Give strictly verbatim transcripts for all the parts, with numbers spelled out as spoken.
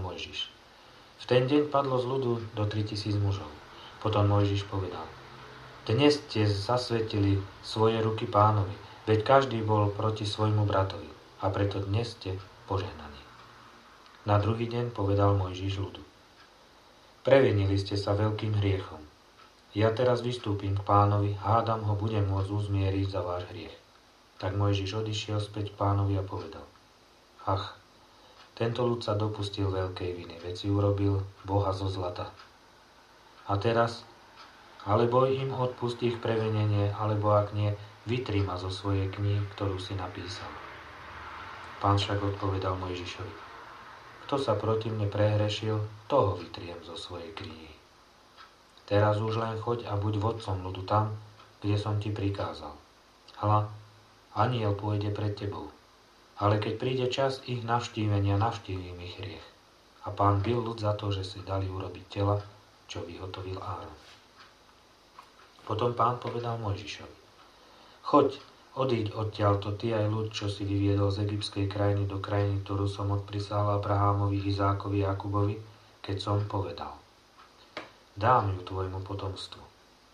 Mojžiš. V ten deň padlo z ľudu do tritisíc mužov. Potom Mojžiš povedal: Dnes ste zasvetili svoje ruky Pánovi, veď každý bol proti svojmu bratovi, a preto dnes ste požehnaní. Na druhý deň povedal Mojžiš ľudu: Previnili ste sa veľkým hriechom. Ja teraz vystúpim k Pánovi, hádam ho budem môcť uzmieriť za váš hriech. Tak Mojžiš odišiel späť k Pánovi a povedal: Ach, tento ľud sa dopustil veľkej viny, veď si urobil Boha zo zlata. A teraz, alebo im odpust ich previnenie, alebo ak nie, vytri ma zo svojej knihy, ktorú si napísal. Pán však odpovedal Mojžišovi: Kto sa proti mne prehrešil, toho vytriem zo svojej knihy. Teraz už len choď a buď vodcom ľudu tam, kde som ti prikázal. Hľa, anjel pôjde pred tebou. Ale keď príde čas ich navštívenia, navštívim ich hriech. A Pán bil ľud za to, že si dali urobiť tela, čo vyhotovil Áron. Potom Pán povedal Mojžišovi: Choď, odíď odtiaľto ty aj ľud, čo si vyviedol z egyptskej krajiny do krajiny, ktorú som odprisal Abrahámovi, Izákovi, Jakubovi, keď som povedal: Dám ju tvojmu potomstvu.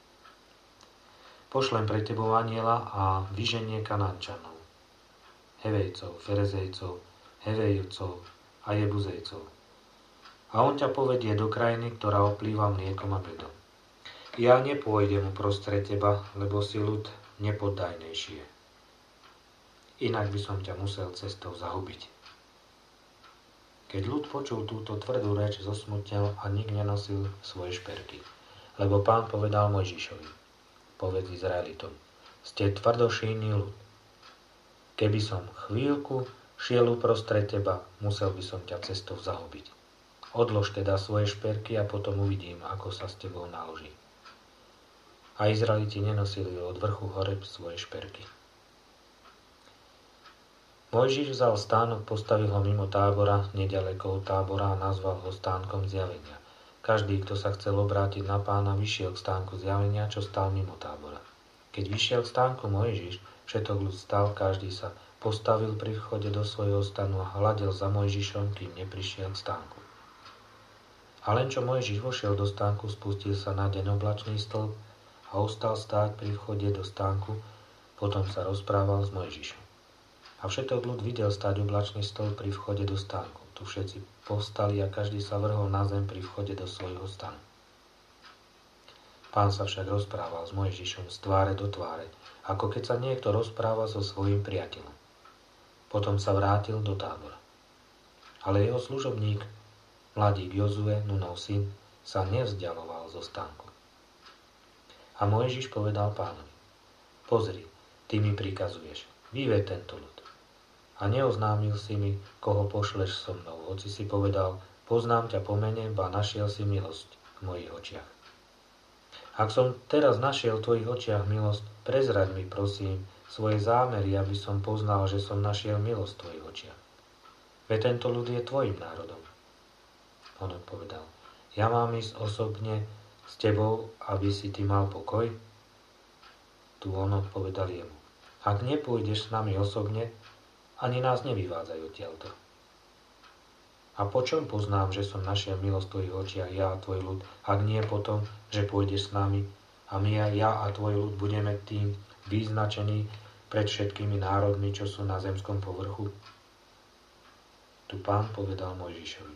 Pošlem pre tebou anjela a vyženie Kanánčanov, Hevejcov, Ferezejcov, Hevejcov a Jebuzejcov. A on ťa povedie do krajiny, ktorá oplýva mliekom a medom. Ja nepôjdem uprostred teba, lebo si ľud nepoddajnejšie. Inak by som ťa musel cestou zahubiť. Keď ľud počul túto tvrdú reč, zosmutnel a nik nenosil svoje šperky. Lebo Pán povedal Mojžišovi: Povedz Izraelitom: Ste tvrdošíjny ľud. Keby som chvíľku šiel uprostred teba, musel by som ťa cestou zahubiť. Odlož teda svoje šperky a potom uvidím, ako sa s tebou naloží. A Izraeliti nenosili od vrchu hore svoje šperky. Mojžiš vzal stánok, postavil ho mimo tábora, neďaleko od tábora a nazval ho stánkom zjavenia. Každý, kto sa chcel obrátiť na Pána, vyšiel k stánku zjavenia, čo stál mimo tábora. Keď vyšiel k stánku Mojžiš, všetok ľud stal, každý sa postavil pri vchode do svojho stanu a hľadel za Mojžišom, kým neprišiel k stánku. A len čo Mojžiš vošiel do stánku, spustil sa na deň oblačný stĺp a ostal stáť pri vchode do stánku, potom sa rozprával s Mojžišom. A všetok ľud videl stáť oblačný stĺp pri vchode do stánku. Tu všetci povstali a každý sa vrhol na zem pri vchode do svojho stanu. Pán sa však rozprával s Mojžišom z tváre do tváre, ako keď sa niekto rozpráva so svojím priateľom. Potom sa vrátil do tábora. Ale jeho služobník, mladík Jozue, Nunov syn, sa nevzdialoval zo stánku. A Mojžiš povedal Pánovi: Pozri, ty mi prikazuješ, vyved tento ľud. A neoznámil si mi, koho pošleš so mnou, hoci si povedal: Poznám ťa po mene, ba našiel si milosť v mojich očiach. Ak som teraz našiel v tvojich očiach milosť, prezraď mi, prosím, svoje zámery, aby som poznal, že som našiel milosť v tvojich očiach. Veď tento ľud je tvojim národom. On odpovedal: Ja mám ísť osobne s tebou, aby si ty mal pokoj? Tu on odpovedal jemu: Ak nepôjdeš s nami osobne, ani nás nevyvádzajú odtiaľto. A po čom poznám, že som našiel milosť v tvojich očiach, ja a tvoj ľud, ak nie potom, že pôjdeš s nami a my a ja a tvoj ľud budeme tým vyznačení pred všetkými národmi, čo sú na zemskom povrchu? Tu Pán povedal Mojžišovi: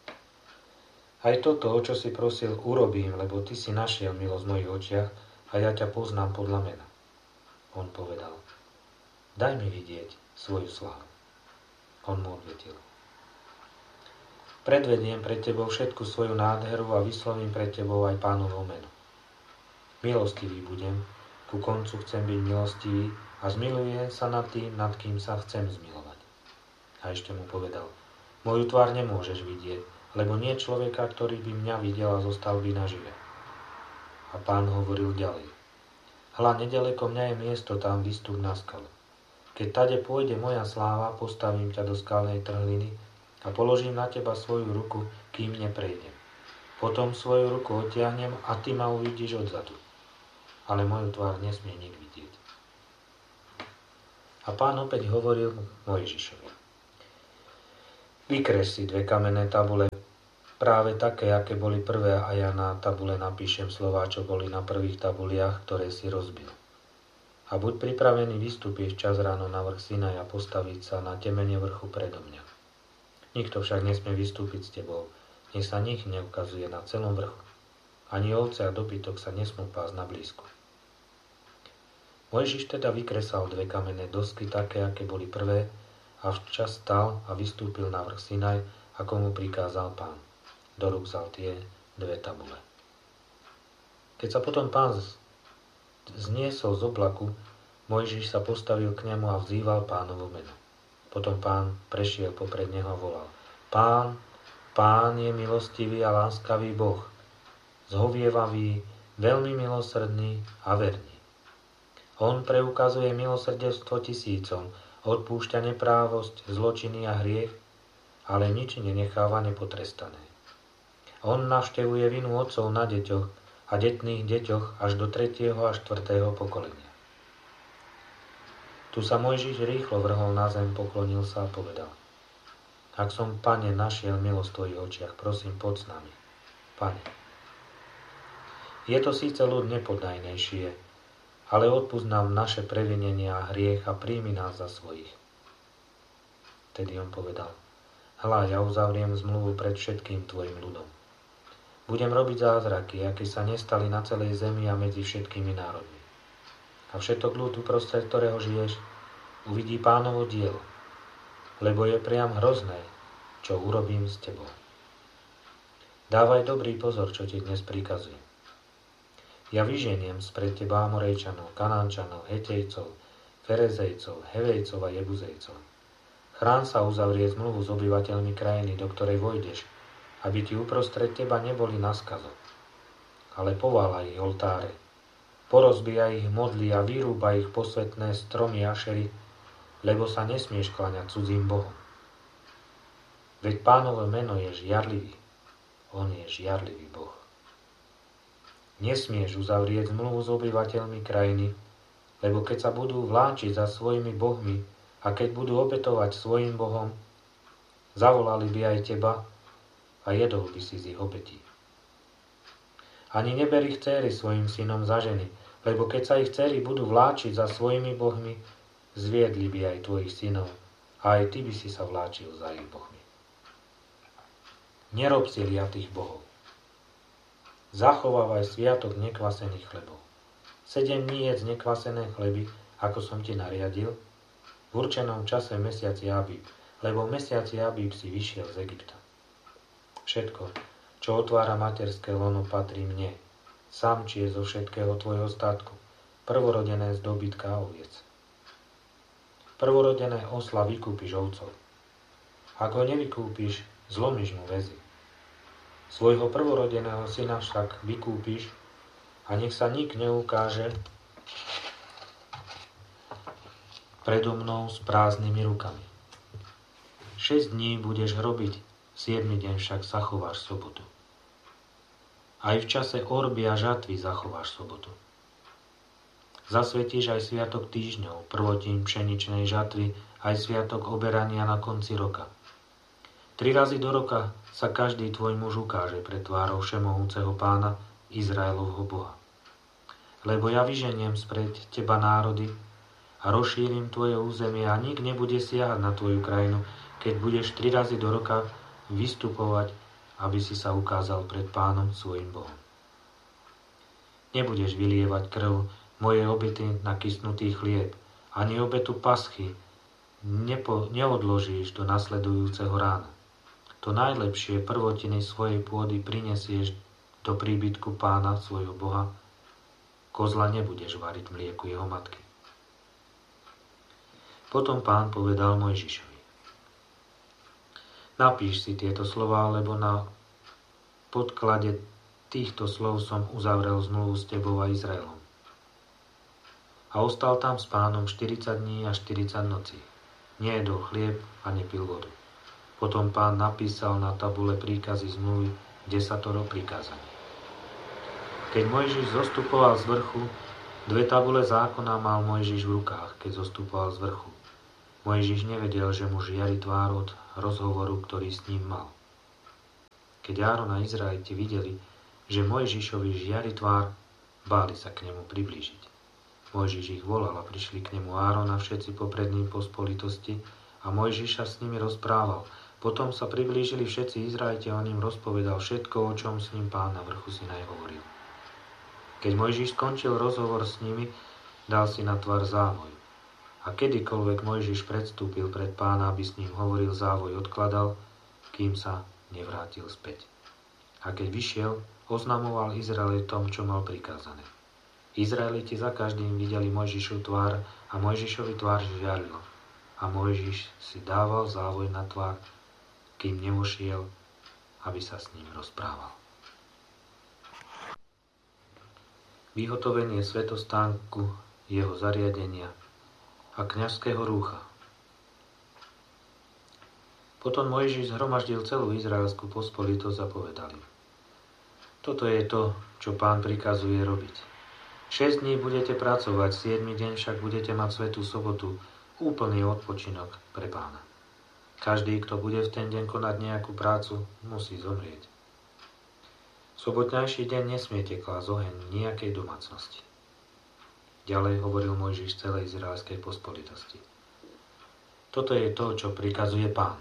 Aj toto, o čo si prosil, urobím, lebo ty si našiel milosť v mojich očiach a ja ťa poznám podľa mena. On povedal: Daj mi vidieť svoju slávu. On mu odvetil: Predvediem pred tebou všetku svoju nádheru a vyslovím pred tebou aj Pánovo meno. Milostivý budem, ku koncu chcem byť milostivý a zmilujem sa nad tým, nad kým sa chcem zmilovať. A ešte mu povedal: Moju tvár nemôžeš vidieť, lebo nie človeka, ktorý by mňa videl a zostal by nažive. A Pán hovoril ďalej: Hľa, nedaleko mňa je miesto, tam vystup na skalu. Keď tade pôjde moja sláva, postavím ťa do skalnej trhliny a položím na teba svoju ruku, kým neprejdem. Potom svoju ruku odtiahnem a ty ma uvidíš odzadu. Ale moju tvár nesmie nik vidieť. A Pán opäť hovoril Mojžišovi: Vykrež si dve kamenné tabule práve také, aké boli prvé a ja na tabule napíšem slová, čo boli na prvých tabuliach, ktoré si rozbil. A buď pripravený vystúpiť čas ráno na vrch Sinaj a postaviť sa na temene vrchu predo mňa. Nikto však nesmie vystúpiť s tebou, nech sa nik neukazuje na celom vrchu. Ani ovce a dobytok sa nesmú pásť na blízku. Mojžiš teda vykresal dve kamenné dosky, také, aké boli prvé, a včas stal a vystúpil na vrch Sinaj, ako mu prikázal Pán. Do rúk vzal tie dve tabule. Keď sa potom Pán zniesol z oblaku, Mojžiš sa postavil k nemu a vzýval Pánovo meno. Potom Pán prešiel popred neho a volal: Pán, Pán je milostivý a láskavý Boh, zhovievavý, veľmi milosrdný a verný. On preukazuje milosrdenstvo tisícom, odpúšťa neprávosť, zločiny a hriech, ale nič nenecháva nepotrestané. On navštevuje vinu otcov na deťoch a detných deťoch až do tretieho a štvrtého pokolenia. Tu sa Mojžiš rýchlo vrhol na zem, poklonil sa a povedal: Ak som, Pane, našiel milosť v tvojich očiach, prosím, poď s nami. Pane, je to síce ľud nepodajnejšie, ale odpusť nám naše previnenia a hriech a príjmi nás za svojich. Tedy on povedal: Hľa, ja uzavriem zmluvu pred všetkým tvojim ľudom. Budem robiť zázraky, aké sa nestali na celej zemi a medzi všetkými národmi. A všetok ľud, uprostred ktorého žiješ, uvidí Pánovo dielo, lebo je priam hrozné, čo urobím s tebou. Dávaj dobrý pozor, čo ti dnes prikazujem. Ja vyženiem spred teba Amorejčanov, Kanánčanov, Hetejcov, Ferezejcov, Hevejcov a Jebuzejcov. Chrán sa uzavrie zmluvu s obyvateľmi krajiny, do ktorej vojdeš, aby ti uprostred teba neboli na skazo. Ale povála ich oltáre, porozbíja ich modly a vyrúba ich posvetné stromy Ašery, lebo sa nesmieš kláňať cudzím bohom. Veď Pánovo meno je žiarlivý, on je žiarlivý Boh. Nesmieš uzavrieť zmluvu s obyvateľmi krajiny, lebo keď sa budú vláčiť za svojimi bohmi a keď budú obetovať svojim bohom, zavolali by aj teba a jedol by si z ich obetí. Ani neber ich dcéry svojim synom za ženy, lebo keď sa ich dcéry budú vláčiť za svojimi bohmi, zviedli by aj tvojich synov a aj ty by si sa vláčil za ich bohmi. Nerob si liatých bohov. Zachovávaj sviatok nekvasených chlebov. Sedem dní jedz nekvasené chleby, ako som ti nariadil, v určenom čase v mesiaci Abíb, lebo v mesiaci Abíb si vyšiel z Egypta. Všetko, čo otvára materské lono, patrí mne, samčie zo všetkého tvojho statku, prvorodené z dobytka a oviec. Prvorodené osla vykúpiš ovcov. Ak ho nevykúpiš, zlomíš mu väzy. Svojho prvorodeného syna však vykúpiš a nech sa nik neukáže predo mnou s prázdnymi rukami. Šesť dní budeš robiť, siedmy deň však zachováš sobotu. Aj v čase orby a žatvy zachováš sobotu. Zasvetíš aj sviatok týždňov, prvotín pšeničnej žatvy, aj sviatok oberania na konci roka. Tri razy do roka sa každý tvoj muž ukáže pred tvárou všemohúceho Pána, Izraelovho Boha. Lebo ja vyženiem spred teba národy a rozšírim tvoje územie a nik nebude siahať na tvoju krajinu, keď budeš tri razy do roka vystupovať, aby si sa ukázal pred Pánom svojim Bohom. Nebudeš vylievať krv mojej obety na kysnutý chlieb, ani obetu paschy nepo, neodložíš do nasledujúceho rána. To najlepšie prvotiny svojej pôdy prinesieš do príbytku Pána svojho Boha. Kozla nebudeš variť mlieku jeho matky. Potom Pán povedal Mojžišovi: Napíš si tieto slová, lebo na podklade týchto slov som uzavrel zmluvu s tebou a Izraelom. A ostal tam s Pánom štyridsať dní a štyridsať nocí. Nejedol chlieb a nepil vodu. Potom Pán napísal na tabule príkazy zmluvy, desatoro prikázaní. Keď Mojžiš zostupoval z vrchu, dve tabule zákona mal Mojžiš v rukách, keď zostupoval z vrchu. Mojžiš nevedel, že mu žiari tvár od rozhovoru, ktorý s ním mal. Keď Áron a Izraeliti videli, že Mojžišovi žiari tvár, báli sa k nemu priblížiť. Mojžiš ich volal a prišli k nemu Áron a všetci poprední pospolitosti a Mojžiš sa s nimi rozprával. Potom sa priblížili všetci Izraeliti a on im rozpovedal všetko, o čom s ním Pán na vrchu Sinaj hovoril. Keď Mojžiš skončil rozhovor s nimi, dal si na tvár závoj. A kedykoľvek Mojžiš predstúpil pred Pána, aby s ním hovoril, závoj odkladal, kým sa nevrátil späť. A keď vyšiel, oznamoval Izraelitom, čo mal prikázané. Izraeliti za každým videli Mojžišovu tvár a Mojžišovi tvár žiarila. A Mojžiš si dával závoj na tvár, kým nevošiel, aby sa s ním rozprával. Vyhotovenie svätostánku, jeho zariadenia a kňazského rúcha. Potom Mojžiš zhromaždil celú izraelskú pospolitosť a povedal im: Toto je to, čo Pán prikazuje robiť. Šesť dní budete pracovať, siedmy deň však budete mať svätú sobotu, úplný odpočinok pre Pána. Každý, kto bude v ten deň konať nejakú prácu, musí zomrieť. Sobotnejší deň nesmiete klásť oheň nejakej domácnosti. Ďalej hovoril Mojžiš celej izraelskej pospolitosti. Toto je to, čo prikazuje Pán.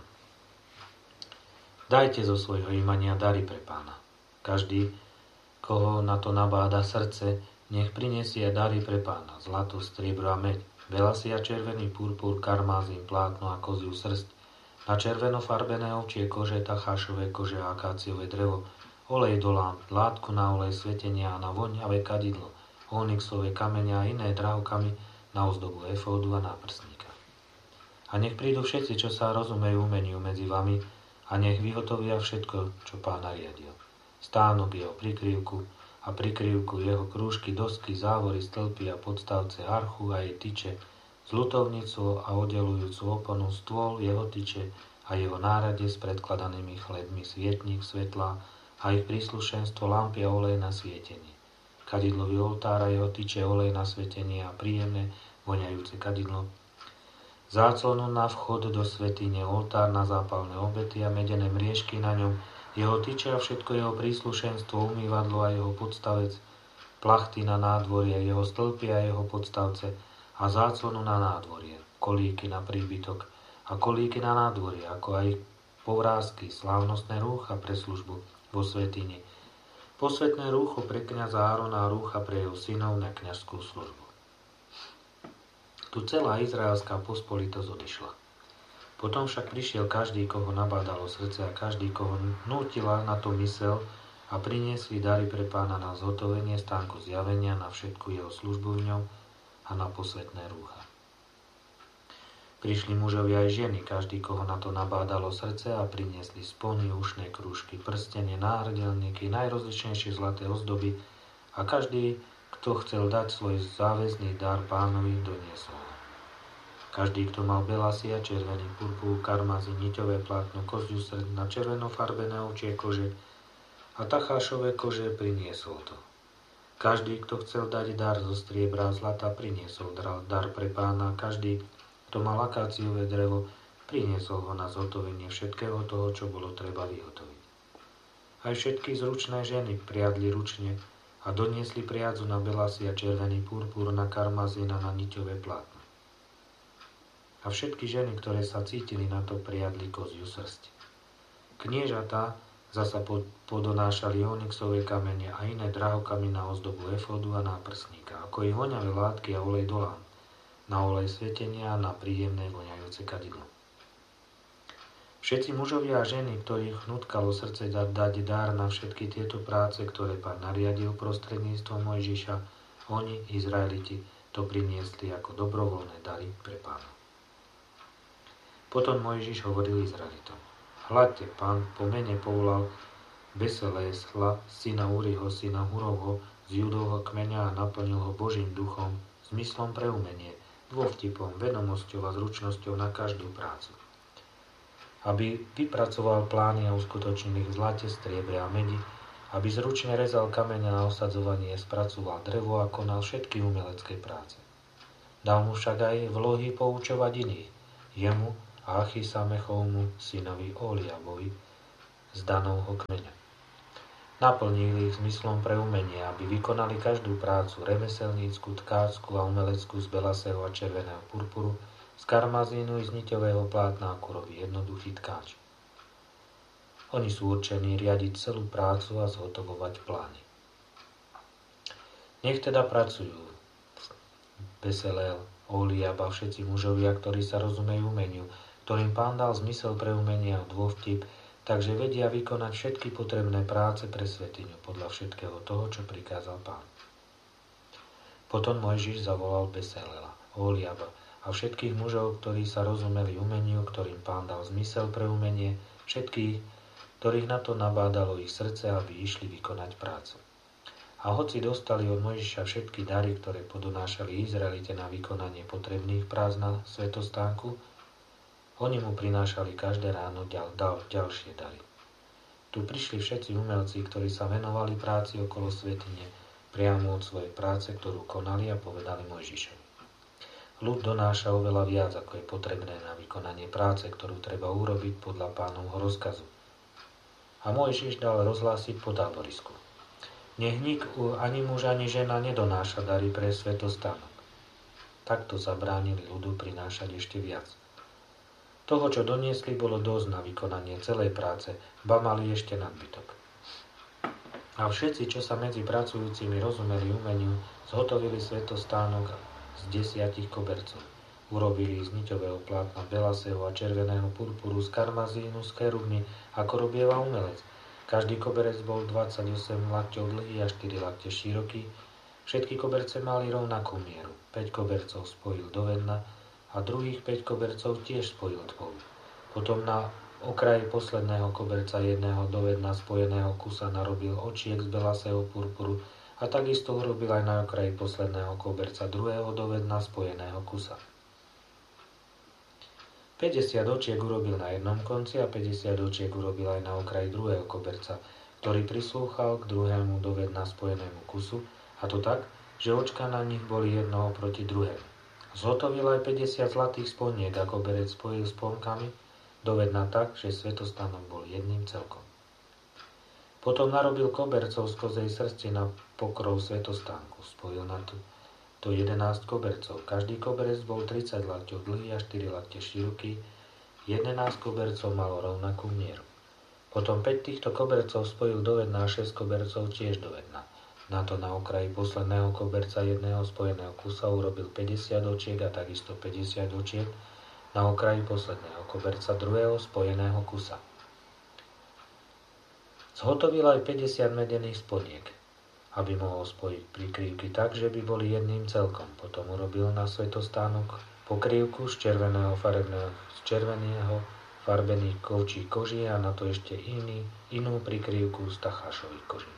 Dajte zo svojho imania dary pre Pána. Každý, koho na to nabáda srdce, nech prinesie dary pre Pána, zlato, striebro a meď, belasy a červený purpur, karmázin, plátno a koziu srst, na červeno farbené ovčie kože, tachášové kože a akáciové drevo, olej do lámp, látku na olej svetenia a na voňavé kadidlo, onyxové kamene a iné drahokamy na ozdobu efódu a náprsníka. A nech prídu všetci, čo sa rozumejú umeniu medzi vami, a nech vyhotovia všetko, čo Pán nariadil. Stánok, jeho prikryvku a prikryvku, jeho krúžky, dosky, závory, stĺpy a podstavce, archu a jej tyče, zlutovnicu a oddelujúcu oponu, stôl, jeho tyče a jeho nárade s predkladanými chlebmi, svietnik, svetlá a ich príslušenstvo, lampy a olej na svietenie. Kadidlový oltár a jeho tyče, olej na svietenie a príjemné, voňajúce kadidlo. Záclonu na vchod do svätyne, oltár na zápalné obety a medené mriežky na ňom, jeho tyče a všetko jeho príslušenstvo, umývadlo a jeho podstavec, plachty na nádvorie, jeho stĺpy a jeho podstavce a záclonu na nádvorie, kolíky na príbytok a kolíky na nádvorie, ako aj povrázky, slávnostné rúcha pre službu vo svätyni, posvätné rúcho pre kňaza Árona a rúcha pre jeho synov na kňazskú službu. Tu celá izraelská pospolitosť odišla. Potom však prišiel každý, koho nabádalo srdce a každý, koho nútila na to mysel a priniesli dary pre Pána na zhotovenie stánku zjavenia, na všetku jeho službu v ňom a na posvätné rúcha. Prišli mužovia aj ženy, každý, koho na to nabádalo srdce a priniesli spony, ušné krúžky, prstenie, náhrdelníky, najrozličnejšie zlaté ozdoby a každý, kto chcel dať svoj záväzný dar Pánovi, doniesol. Každý, kto mal belasy a červený purpur, karmazín, niťové plátno, koziu srd na červeno farbené ovčie kože a tachášové kože, priniesol to. Každý, kto chcel dať dar zo striebra a zlata, priniesol dar pre Pána. Každý, kto mal akáciové drevo, priniesol ho na zhotovenie všetkého toho, čo bolo treba vyhotoviť. Aj všetky zručné ženy priadli ručne a doniesli priadzu na belasy a červený purpur, na karmazín a na niťové plátno. A všetky ženy, ktoré sa cítili na to, priadli koziu srsť. Kniežatá zasa podonášali onyxové kamene a iné drahokamy na ozdobu efódu a náprsníka, ako i voňavé látky a olej do lámp, na olej svetenia a na príjemné voňajúce kadidlo. Všetci mužovia a ženy, ktorých nutkalo srdce dať, dať dar na všetky tieto práce, ktoré Pán nariadil prostredníctvom Mojžiša, oni, Izraeliti, to priniesli ako dobrovoľné dary pre Pána. Potom Mojžiš hovoril Izraelitom: Hľadte, Pán po mene povolal Beselésla, syna Uriho, syna Hurovho, z Judovho kmeňa a naplnil ho Božím duchom, zmyslom pre umenie, dôvtipom, vedomosťou a zručnosťou na každú prácu. Aby vypracoval plány a uskutočnil ich v zlate, striebre a medi, aby zručne rezal kameň na osadzovanie, spracoval drevo a konal všetky umelecké práce. Dal mu však aj vlohy poučovať iných, jemu a Achisamechovmu, synovi Oliabovi, z danovho kmeňa. Naplnili ich zmyslom pre umenie, aby vykonali každú prácu remeselnícku, tkáčsku a umeleckú z belasého a červeného purpuru, z karmazínu i z niťového plátna, ako robí jednoduchý tkáč. Oni sú určení riadiť celú prácu a zhotovovať plány. Nech teda pracujú Bezalel, Oholiab a všetci mužovia, ktorí sa rozumejú umeniu, ktorým Pán dal zmysel pre umenie a dôvtip, takže vedia vykonať všetky potrebné práce pre svätyňu podľa všetkého toho, čo prikázal Pán. Potom Mojžiš zavolal Besalela, Oholiaba a všetkých mužov, ktorí sa rozumeli umeniu, ktorým Pán dal zmysel pre umenie, všetkých, ktorých na to nabádalo ich srdce, aby išli vykonať prácu. A hoci dostali od Mojžiša všetky dary, ktoré podonášali Izraelite na vykonanie potrebných prác na svätostánku, oni mu prinášali každé ráno ďal, ďal, ďalšie dary. Tu prišli všetci umelci, ktorí sa venovali práci okolo svätyne, priamo od svojej práce, ktorú konali, a povedali Mojžišovi: ľud donáša oveľa viac, ako je potrebné na vykonanie práce, ktorú treba urobiť podľa Pánovho rozkazu. A Mojžiš dal rozhlásiť po táborisku: nech nik ani muž, ani žena nedonáša dary pre svätostánok. Takto zabránili ľudu prinášať ešte viac. Toho, čo doniesli, bolo dosť na vykonanie celej práce, ba mali ešte nadbytok. A všetci, čo sa medzi pracujúcimi rozumeli umeniu, zhotovili svätostánok z desiatich kobercov. Urobili z niťového plátna belasého a červeného purpuru, z karmazínu, z cherubmi, ako robieva umelec. Každý koberec bol dvadsaťosem lakťov dlhý a štyri lakte široký. Všetky koberce mali rovnakú mieru. päť kobercov spojil do vedna a druhých päť kobercov tiež spojil dvou. Potom na okraji posledného koberca jedného do vedna spojeného kusa narobil očiek z belasého purpuru a takisto urobil aj na okraji posledného koberca druhého do vedna spojeného kusa. päťdesiat očiek urobil na jednom konci a päťdesiat očiek urobil aj na okraji druhého koberca, ktorý prislúchal k druhému do vedna spojenému kusu, a to tak, že očka na nich boli jedno oproti druhému. Zhotovil aj päťdesiat zlatých sponiek a koberec spojil sponkami do vedna tak, že svätostánok bol jedným celkom. Potom narobil kobercov z kozej srsti na pokrov svätostánku. Spojil na to, to jedenásť kobercov. Každý koberec bol tridsať lakťov dlhý a štyri lakte široký. jedenásť kobercov malo rovnakú mieru. Potom päť týchto kobercov spojil do vedna a šesť kobercov tiež do vedna. Na to na okraji posledného koberca jedného spojeného kusa urobil päťdesiat očiek a takisto päťdesiat očiek na okraji posledného koberca druhého spojeného kusa. Zhotovil aj päťdesiat medených sponiek, aby mohol spojiť prikrývky tak, že by boli jedným celkom. Potom urobil na svätostánok pokrývku z červeného farebného, z červeného farbených kovčí koží a na to ešte iný, inú prikrývku z tachášových koží.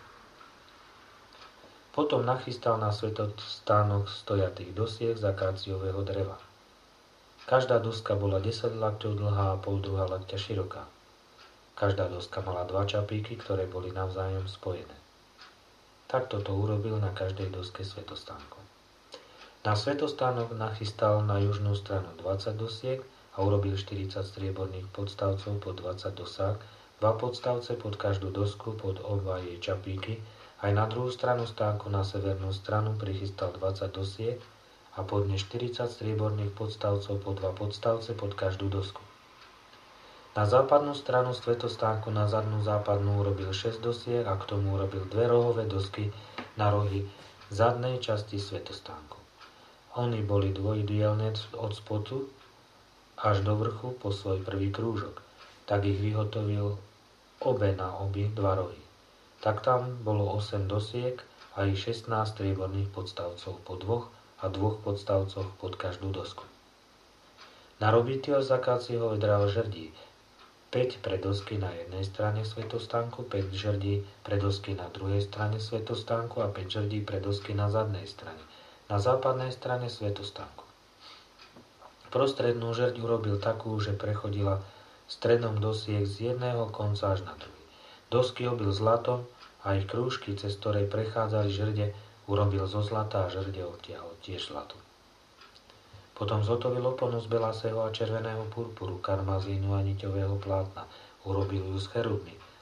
Potom nachystal na svätostánok stojatých dosiek z akáciového dreva. Každá doska bola desať lakťov dlhá a pol druhá lakťa široká. Každá doska mala dva čapíky, ktoré boli navzájom spojené. Takto to urobil na každej doske svätostánku. Na svätostánok nachystal na južnú stranu dvadsať dosiek a urobil štyridsať strieborných podstavcov pod dvadsať dosák, dva podstavce pod každú dosku pod oba jej čapíky. Aj na druhú stranu stánku na severnú stranu prichystal dvadsať dosiek a pod ne štyridsať strieborných podstavcov po dva podstavce pod každú dosku. Na západnú stranu svätostánku na zadnú západnú urobil šesť dosiek a k tomu urobil dve rohové dosky na rohy zadnej časti svätostánku. Oni boli dvojdielne od spodu až do vrchu po svoj prvý krúžok. Tak ich vyhotovil obe na obi dva rohy. Tak tam bolo osem dosiek a i šestnásť strieborných podstavcov po dvoch a dvoch podstavcoch pod každú dosku. Narobí z akácieho vedra žrdí, päť pre dosky na jednej strane svätostánku, päť žrdí pre dosky na druhej strane svätostánku a päť žrdí pre dosky na zadnej strane, na západnej strane svätostánku. Prostrednú žrď urobil takú, že prechodila stredom dosiek z jedného konca až na druhý. Dosky obil zlatom a ich krúžky, cez ktorej prechádzali žrde, urobil zo zlata a žrde obtiahol tiež zlatom. Potom zhotovil oponu z belasého a červeného purpuru, karmazínu a niťového plátna. Urobil ju s cherubmi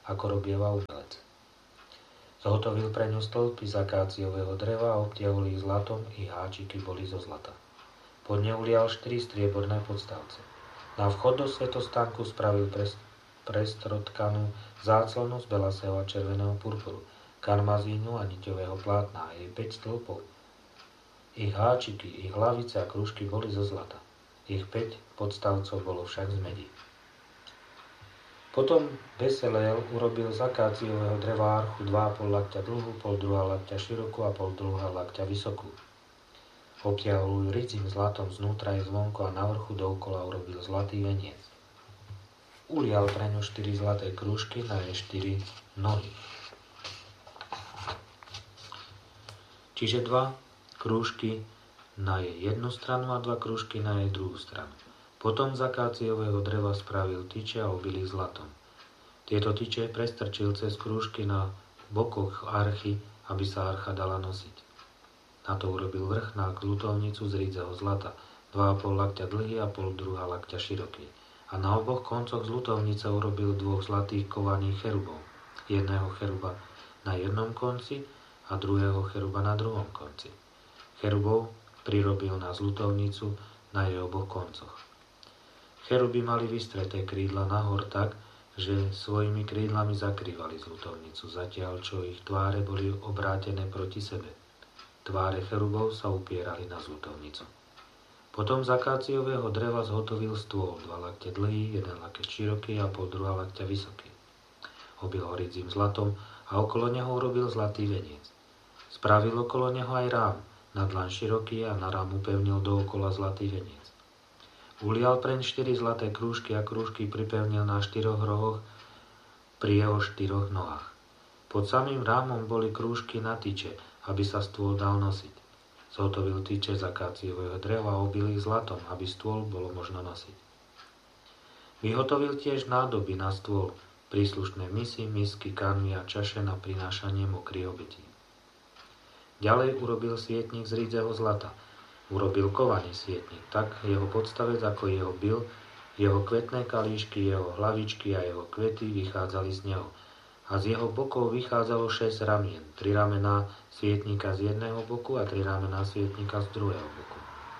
ako robieva umelec. Zhotovil pre ňu stĺpy z akáciového dreva a obtiahol ich zlatom, i háčiky boli zo zlata. Pod ne ulial štyri strieborné podstavce. Na vchod do svätostánku spravil prestrotkanú záclonu z belasého a červeného purpuru, karmazínu a niťového plátna a jej päť stĺpov. Ich háčiky, ich hlavice a krúžky boli zo zlata. Ich päť podstavcov bolo však z medí. Potom Beseleel urobil z akáciového dreva archu dva a pol lakťa dlhú, pol druhá lakťa širokú a pol druhá lakťa vysokú. Obtiahol ju rydzím zlatom znútra i zvonku a na vrchu dookola urobil zlatý veniec. Ulial pre ňu štyri zlaté krúžky na jej štyri nohy. Čiže dva krúžky na jej jednu stranu a dva krúžky na jej druhú stranu. Potom z akáciového dreva spravil tyče a obil ich zlatom. Tieto tyče prestrčil cez krúžky na bokoch archy, aby sa archa dala nosiť. Na to urobil vrch na ľutovnicu z rídzeho zlata, dva a pol lakťa dlhý a pol druhá lakťa široký. A na oboch koncoch z ľutovnice urobil dvoch zlatých kovaných cherubov. Jedného cheruba na jednom konci a druhého cheruba na druhom konci. Cherubov prirobil na zľutovnicu na jej oboch koncoch. Cheruby mali vystreté krídla nahor tak, že svojimi krídlami zakrývali zľutovnicu, zatiaľ čo ich tváre boli obrátené proti sebe. Tváre cherubov sa upierali na zľutovnicu. Potom z akáciového dreva zhotovil stôl, dva lakte dlhý, jeden lakeť široký a pol druhá lakťa vysoký. Obil ho rydzím zlatom a okolo neho urobil zlatý veniec. Spravil okolo neho aj rám, na dlaň široký a na rám upevnil dookola zlatý veniec. Ulial preň štyri zlaté krúžky a krúžky pripevnil na štyroch rohoch pri jeho štyroch nohách. Pod samým rámom boli krúžky na tyče, aby sa stôl dal nosiť. Zhotovil tyče z akáciového dreva a obil ich zlatom, aby stôl bolo možno nosiť. Vyhotovil tiež nádoby na stôl, príslušné misy, misky, kanvy a čaše na prinášanie mokrých obetí. Ďalej urobil svietnik z rídzeho zlata. Urobil kovaný svietnik, tak jeho podstavec ako jeho bil, jeho kvetné kalíšky, jeho hlavičky a jeho kvety vychádzali z neho. A z jeho bokov vychádzalo šesť ramien, tri ramená svietnika z jedného boku a tri ramená svietnika z druhého boku.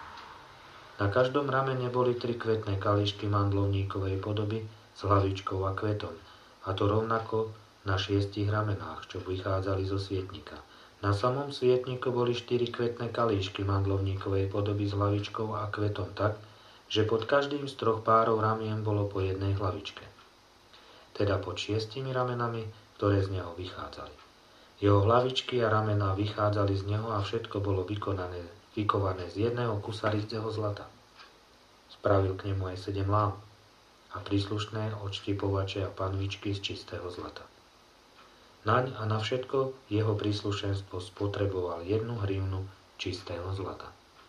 Na každom ramene boli tri kvetné kalíšky mandlovníkovej podoby s hlavičkou a kvetom, a to rovnako na šiestich ramenách, čo vychádzali zo svietnika. Na samom svietniku boli štyri kvetné kalíšky mandlovníkovej podoby s hlavičkou a kvetom tak, že pod každým z troch párov ramien bolo po jednej hlavičke. Teda pod šiestimi ramenami, ktoré z neho vychádzali. Jeho hlavičky a ramená vychádzali z neho a všetko bolo vykonané, vykované z jedného kusa rídzeho zlata. Spravil k nemu aj sedem lám a príslušné odštipovače a panvičky z čistého zlata. Naň a na všetko jeho príslušenstvo spotreboval jednu hrivnu čistého zlata.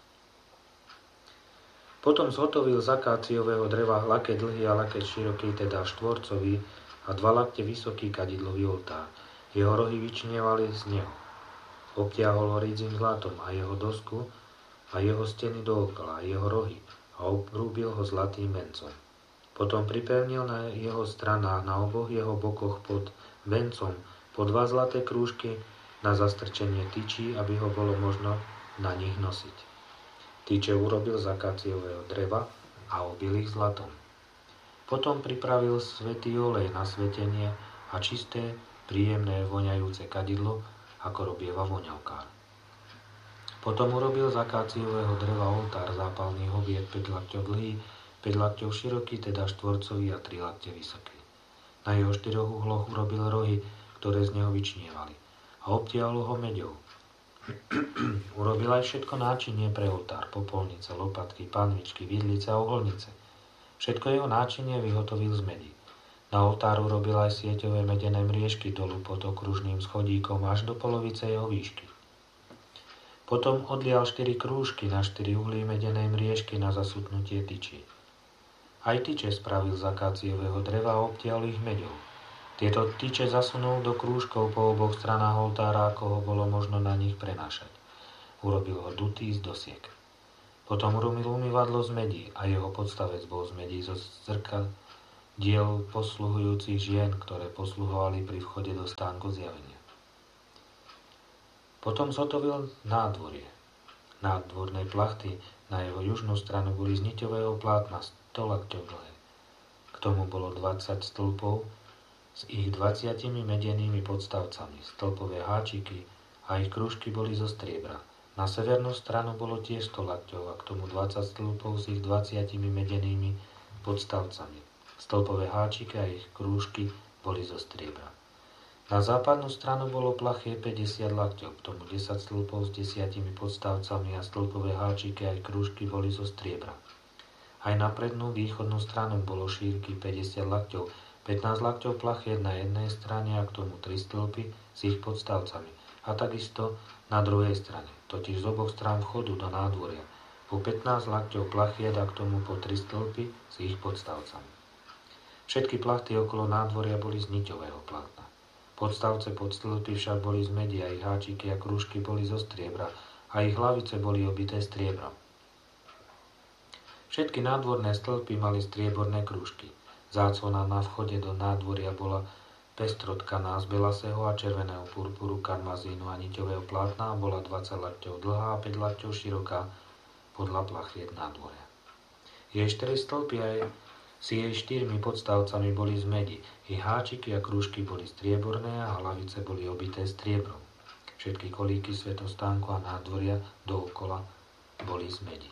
Potom zhotovil z akáciového dreva lakeť dlhý a lakeť široký, teda štvorcový, a dva lakte vysoký kadidlový oltár. Jeho rohy vyčnievali z neho. Obtiahol ho rídzým zlatom a jeho dosku a jeho steny dookola, a jeho rohy, a obrúbil ho zlatým vencom. Potom pripevnil na jeho stranách, na oboch jeho bokoch pod vencom po dva zlaté krúžky na zastrčenie tyčí, aby ho bolo možno na nich nosiť. Tyče urobil z akáciového dreva a obil ich zlatom. Potom pripravil svätý olej na svetenie a čisté, príjemné, voňajúce kadidlo, ako robieva voňavkár. Potom urobil z akáciového dreva oltár zápalných hoviek päť lakťov dlhý, päť lakťov široký, teda štvorcový a tri lakte vysoký. Na jeho štyroch uhloch urobil rohy, ktoré z neho vyčnievali, a obtiahol ho meďou. Urobil aj všetko náčinie pre oltár, popolnice, lopatky, panvičky, vidlice a uholnice. Všetko jeho náčinie vyhotovil z medí. Na oltár urobil aj sieťové medené mriežky dolu pod okružným schodíkom až do polovice jeho výšky. Potom odlial štyri krúžky na štyri uhlí medenej mriežky na zasutnutie tyčí. Aj tyče spravil z akáciového dreva a obtiahol ich meďou. Tieto tyče zasunul do krúžkov po oboch stranách oltára, ako ho bolo možno na nich prenášať. Urobil ho dutý z dosiek. Potom urobil umývadlo z medí a jeho podstavec bol z medí zo zrkadielného diel posluhujúcich žien, ktoré posluhovali pri vchode do stánku zjavenia. Potom zhotovil nádvorie. Nádvorné plachty na jeho južnú stranu boli z niťového plátna sto lakťov dlhé. K tomu bolo dvadsať stĺpov s ich dvaciatimi medenými podstavcami. Stĺpové háčiky a ich krúžky boli zo striebra. Na severnú stranu bolo tiež sto lakťov a k tomu dvadsať stĺpov s ich dvaciatimi medenými podstavcami. Stĺpové háčiky a ich krúžky boli zo striebra. Na západnú stranu bolo plachie päťdesiat lakťov, k tomu desať stĺpov s desiatimi podstavcami a stĺpové háčiky a ich krúžky boli zo striebra. Aj na prednú východnú stranu bolo šírky päťdesiat lakťov, pätnásť lakťov plachiet na jednej strane a k tomu tri stĺpy s ich podstavcami. A takisto na druhej strane, totiž z oboch strán vchodu do nádvoria, po pätnásť lakťov plachiet a k tomu po tri stĺpy s ich podstavcami. Všetky plachty okolo nádvoria boli z niťového plátna. Podstavce pod stĺpy však boli z medi a ich háčiky a krúžky boli zo striebra a ich hlavice boli obité striebrom. Všetky nádvorné stĺpy mali strieborné krúžky. Záclona na vchode do nádvoria bola pestrotkaná z belasého a červeného purpuru, karmazínu a niťového plátna a bola dvadsať lakťov dlhá a päť lakťov široká podľa plachiet nádvoria. Jej štyri stĺpy aj s jej štyrmi podstavcami boli z medi. Ich háčiky a krúžky boli strieborné a hlavice boli obité striebrom. Všetky kolíky svätostánku a nádvoria dookola boli z medi.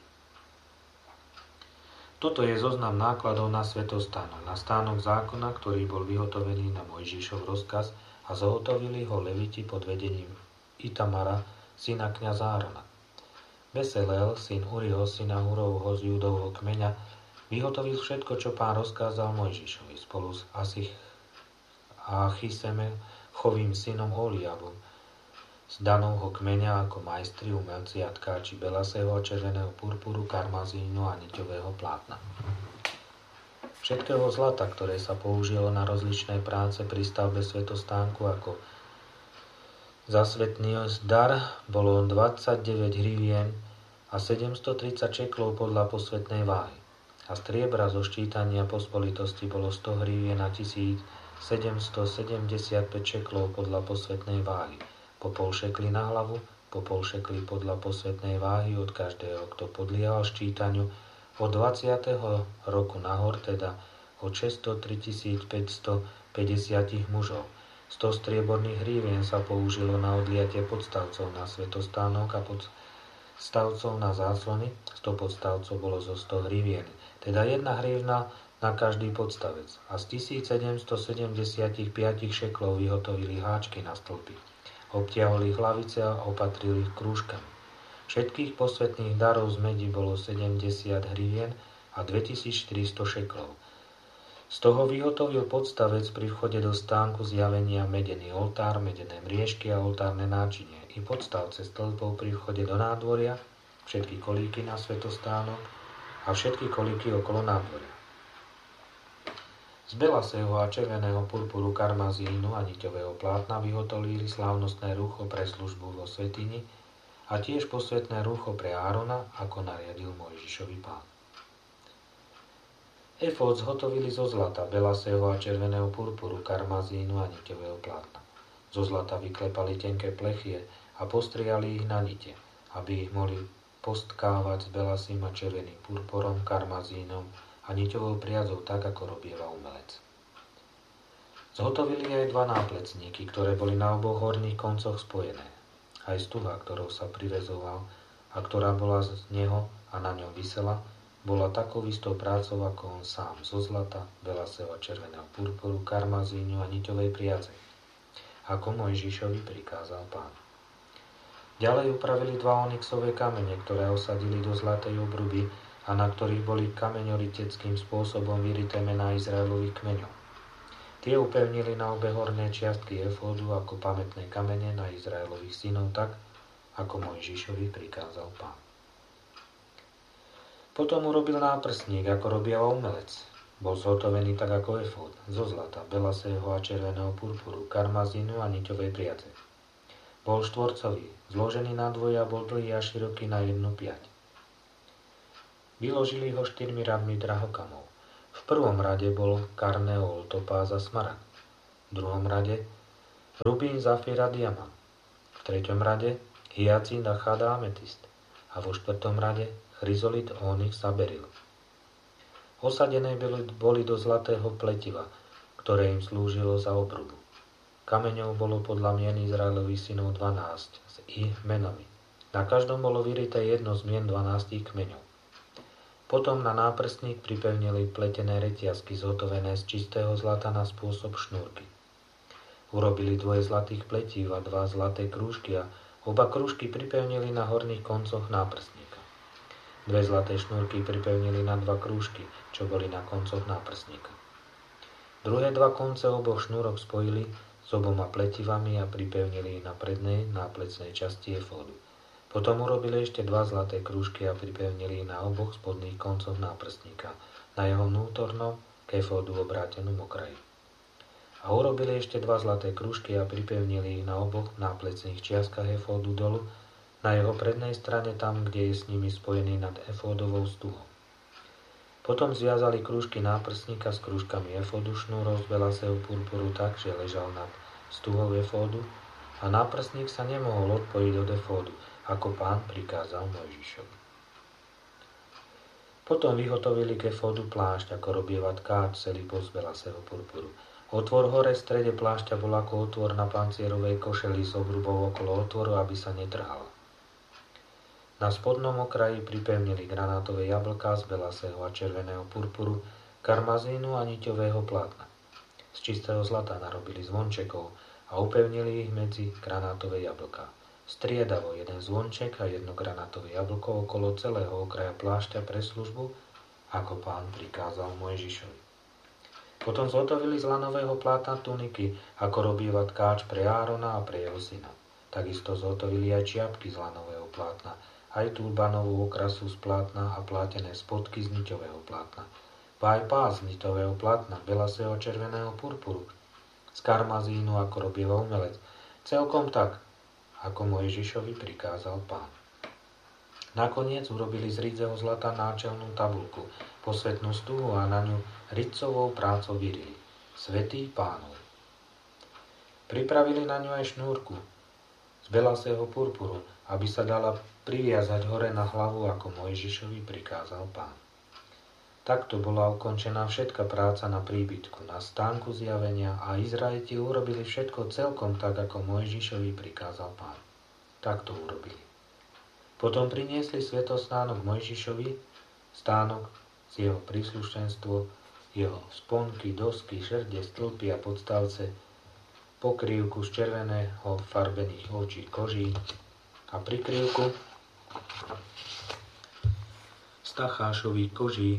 Toto je zoznam nákladov na svätostánok, na stánok zákona, ktorý bol vyhotovený na Mojžišov rozkaz a zhotovili ho leviti pod vedením Itamara, syna kňaza Árona. Beselel, syn Uriho, syna Hurovho z Júdovho kmeňa, vyhotovil všetko, čo Pán rozkázal Mojžišovi spolu s Asich a Chisemechovým synom Oliabom z Danovho kmeňa ako majstri, umelci a tkáči belasého a červeného purpuru, karmazínu a niťového plátna. Všetkého zlata, ktoré sa použilo na rozličné práce pri stavbe svätostánku ako zasvetný dar, bolo dvadsaťdeväť hrivien a sedemstotridsať šeklov podľa posvätnej váhy. A striebra zo ščítania pospolitosti bolo sto hrivien a tisícsedemstosedemdesiatpäť šeklov podľa posvätnej váhy, po pol šekli na hlavu, po pol šekli podľa posvätnej váhy od každého, kto podliehal ščítaniu od dvadsiateho roku nahor, teda od šesťstotri tisíc päťstopäťdesiat mužov. sto strieborných hrivien sa použilo na odliatie podstavcov na svätostánok a podstavcov na záclony, sto podstavcov bolo zo sto hrivien, teda jedna hrivna na každý podstavec. A z tisícsedemstosedemdesiatpäť šeklov vyhotovili háčky na stĺpy. Obtiahli hlavice a opatrili ich krúžkami. Všetkých posvätných darov z medi bolo sedemdesiat hrivien a dvetisícštyristo šeklov. Z toho vyhotovil podstavec pri vchode do stánku zjavenia medený oltár, medené mriežky a oltárne náčinie i podstavce stĺpov pri vchode do nádvoria, všetky kolíky na svätostánok a všetky kolíky okolo nádvoria. Z belasého a červeného purpuru, karmazínu a niťového plátna vyhotovili slávnostné rúcho pre službu vo svätyni a tiež posvätné rúcho pre Árona, ako nariadil Mojžišovi Pán. Efód zhotovili zo zlata, belasého a červeného purpuru, karmazínu a niťového plátna. Zo zlata vyklepali tenké plechie a postriali ich na nite, aby ich mohli postkávať s belasým a červeným purpurom, karmazínom a niťovou priadzou tak, ako robieva umelec. Zhotovili aj dva náplecníky, ktoré boli na oboch horných koncoch spojené. Aj stuha, ktorou sa privezoval a ktorá bola z neho a na ňom visela, bola takou istou prácou ako on sám, zo zlata, belasého a červeného purpuru, karmazínu a niťovej priadze, ako Mojžišovi prikázal Pán. Ďalej upravili dva onyxové kamene, ktoré osadili do zlatej obruby a na ktorých boli kameňoriteckým spôsobom vyrité mená Izraelových kmeňov. Tie upevnili na obe horné čiastky efódu ako pamätné kamene na Izraelových synov tak, ako Mojžišovi prikázal Pán. Potom urobil náprsník, ako robieva umelec. Bol zhotovený tak ako efód, zo zlata, belasého a červeného purpuru, karmazínu a niťovej priadze. Bol štvorcový, zložený na dvoje a bol dlhý a široký na jednu piať. Vyložili ho štyrmi radmi drahokamov. V prvom rade bol karneol, topáz a smaragd. V druhom rade rubín, zafír a diamant. V treťom rade hyacint, achát a ametist. A vo štvrtom rade chryzolit, onyx a beryl. Osadené boli do zlatého pletiva, ktoré im slúžilo za obrubu. Kameňov bolo podľa mien Izraelových synov dvanásť s ich menami. Na každom bolo vyrité jedno z mien dvanástich kmeňov. Potom na náprstník pripevnili pletené reťazky zhotovené z čistého zlata na spôsob šnúrky. Urobili dvoje zlatých pletív a dva zlaté krúžky a oba krúžky pripevnili na horných koncoch náprstníka. Dve zlaté šnúrky pripevnili na dva krúžky, čo boli na koncoch náprstníka. Druhé dva konce oboch šnúrok spojili s oboma pletivami a pripevnili na prednej náplecnej časti efódu. Potom urobili ešte dva zlaté krúžky a pripevnili na oboch spodných koncoch náprstníka, na jeho vnútornom k efódu obrátenom okraji. A urobili ešte dva zlaté krúžky a pripevnili na oboch náplecných čiastkach efódu dolu, na jeho prednej strane tam, kde je s nimi spojený nad efódovou stuhou. Potom zviazali krúžky náprstníka s krúžkami efódu šnúrov z belasého purpuru tak, že ležal nad stuhou efódu a náprstník sa nemohol odpojiť od efódu, ako Pán prikázal Mojžišovi. Potom vyhotovili k efódu plášť, ako robieva tkáč, celý bol z belasého purpuru. Otvor hore v strede plášťa bol ako otvor na pancierovej košeli s obrubou okolo otvoru, aby sa netrhala. Na spodnom okraji pripevnili granátové jablká z belasého a červeného purpuru, karmazínu a niťového plátna. Z čistého zlata narobili zvončekov a upevnili ich medzi granátové jablká. Striedavo jeden zvonček a jedno granátové jablko okolo celého okraja plášťa pre službu, ako Pán prikázal Mojžišovi. Potom zhotovili z lanového plátna tuniky, ako robieva tkáč pre Árona a pre jeho syna. Takisto zhotovili aj čiapky z lanového plátna, aj turbanovú okrasu z plátna a plátené spodky z niťového plátna. Pa aj pás z niťového plátna, belasého červeného purpuru, z karmazínu, ako robieva umelec. Celkom tak, ako Mojžišovi prikázal Pán. Nakoniec urobili z rídzeho zlata náčelnú tabuľku, posvätnú stuhu a na ňu ridcovou prácou vyrili Svätý Pánov. Pripravili na ňu aj šnúrku z belasého purpuru, aby sa dala priviazať hore na hlavu, ako Mojžišovi prikázal Pán. Takto bola ukončená všetka práca na príbytku, na stánku zjavenia a Izraeliti urobili všetko celkom tak, ako Mojžišovi prikázal Pán. Takto urobili. Potom priniesli svätostánok Mojžišovi, stánok z jeho príslušenstvo, jeho sponky, dosky, šerde, stĺpy a podstavce, pokrývku z červeného farbených ovčích koží a prikrývku z tachášových koží,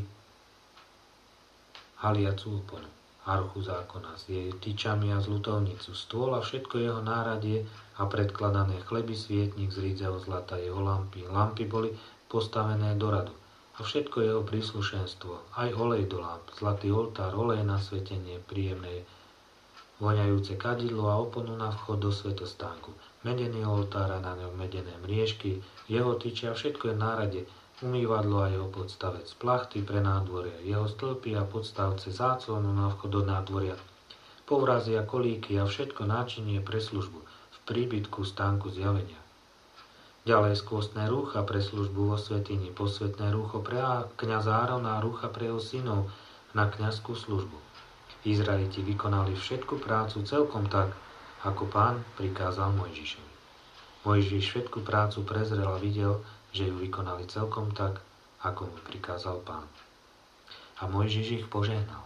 haliacu oponu, archu zákona s jej tyčami a zľutovnicu, stôl a všetko jeho náradie a predkladané chleby, svietnik z rídzeho zlata, jeho lampy. Lampy boli postavené do radu a všetko jeho príslušenstvo, aj olej do lamp, zlatý oltár, olej na svetenie, príjemné voňajúce kadidlo a oponu na vchod do svätostánku, medený oltár a na ňom medené mriežky, jeho tyče a všetko je nárade, umývadlo a jeho podstavec, plachty pre nádvorie, jeho stĺpy a podstavce, záclonu na vchod do nádvoria, povrazy a kolíky a všetko náčinie pre službu v príbytku stánku zjavenia. Ďalej skvostné rúcha pre službu vo svätyni, posvätné rúcho pre kňaza Árona a rúcha pre jeho synov na kňazskú službu. Izraeliti vykonali všetku prácu celkom tak, ako Pán prikázal Mojžišovi. Mojžiš všetku prácu prezrel a videl, že ju vykonali celkom tak, ako mu prikázal Pán. A Mojžiš ich požehnal.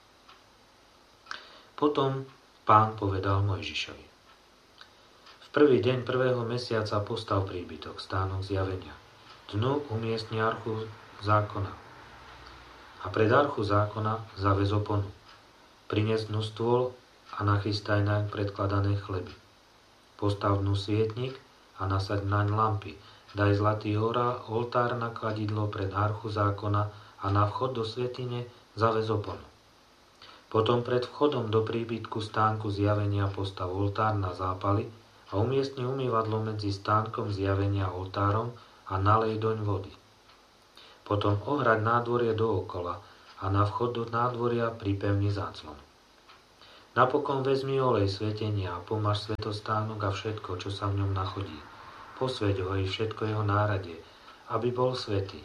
Potom Pán povedal Mojžišovi: V prvý deň prvého mesiaca postav príbytok, stánok zjavenia. Dnu umiestni archu zákona. A pred archu zákona zavez oponu. Prines dnu stôl a nachystaj naň predkladané chleby. Postav dnu svietnik a nasaď naň lampy. Daj zlatý oltár na kladidlo pred archu zákona a na vchod do svätyne zavez oponu. Potom pred vchodom do príbytku stánku zjavenia postav oltár na zápaly a umiestni umývadlo medzi stánkom zjavenia a oltárom a nalej doň vody. Potom ohraď nádvorie dookola a a na vchod do nádvoria pripevni záclon. Napokon vezmi olej svetenia a pomaž svätostánok a všetko, čo sa v ňom nachodí. Posväť ho i všetko jeho náradie, aby bol svätý.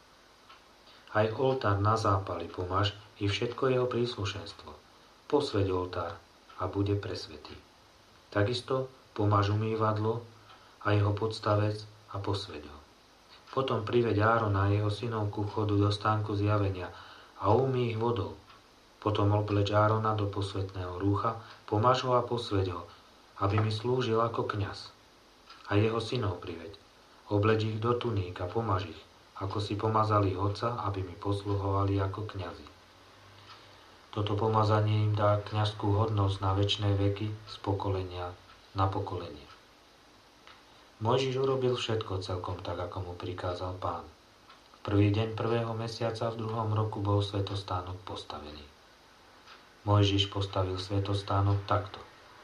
Aj oltár na zápali pomaž i všetko jeho príslušenstvo. Posväť oltár a bude presvätý. Takisto pomaž umývadlo a jeho podstavec a posväť ho. Potom priveď Árona a jeho synov ku vchodu do stánku zjavenia a umý ich vodou. Potom obleč Árona do posvätného rúcha, pomaž ho a posväť ho, aby mi slúžil ako kňaz. A jeho synov priveď. Obleč ich do tuník a pomaž ich, ako si pomazali otca, aby mi posluhovali ako kňazi. Toto pomazanie im dá kňazskú hodnosť na večné veky z pokolenia na pokolenie. Mojžiš urobil všetko celkom tak, ako mu prikázal Pán. V prvý deň prvého mesiaca v druhom roku bol svätostánok postavený. Mojžiš postavil svätostánok takto.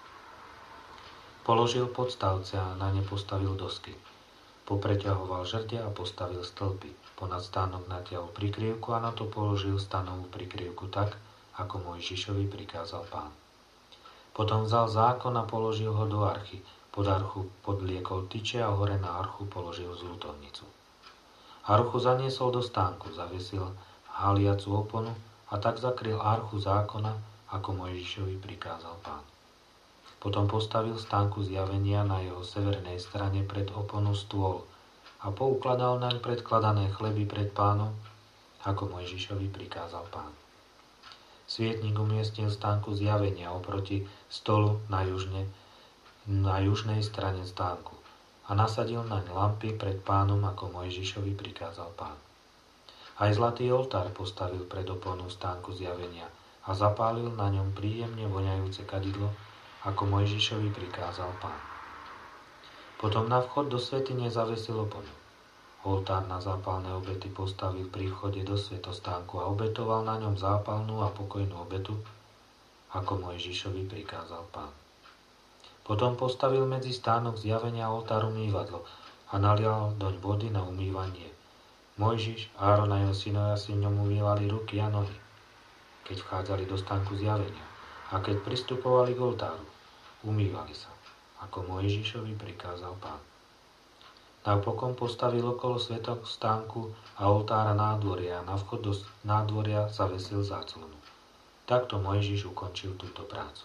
Položil podstavce a na ne postavil dosky. Popreťahoval žrde a postavil stĺpy. Ponad stánok natiahol prikryvku a na to položil stanovú prikryvku tak, ako Mojžišovi prikázal Pán. Potom vzal zákon a položil ho do archy. Pod archu podliekol tyče a hore na archu položil zľutovnicu. Archu zaniesol do stánku, zavesil haliacu oponu a tak zakryl archu zákona, ako Mojžišovi prikázal Pán. Potom postavil stánku zjavenia na jeho severnej strane pred oponu stôl a poukladal naň predkladané chleby pred Pánom, ako Mojžišovi prikázal Pán. Svietnik umiestnil stánku zjavenia oproti stolu na južne, na južnej strane stánku a nasadil naň lampy pred Pánom, ako Mojžišovi prikázal Pán. Aj zlatý oltár postavil pred oponu stánku zjavenia a zapálil na ňom príjemne voňajúce kadidlo, ako Mojžišovi prikázal Pán. Potom na vchod do svätyne zavesil oponu. Oltár na zápalné obety postavil pri vchode do svätostánku a obetoval na ňom zápalnú a pokojnú obetu, ako Mojžišovi prikázal Pán. Potom postavil medzi stánok zjavenia oltár umývadlo a nalial doň vody na umývanie. Mojžiš, Áron a jeho synovia si v ňom umývali ruky a nohy, keď vchádzali do stánku zjavenia a keď pristupovali k oltáru, umývali sa, ako Mojžišovi prikázal Pán. Napokon postavil okolo svätostánku a oltára nádvoria a na vchod do nádvoria zavesil záclonu. Takto Mojžiš ukončil túto prácu.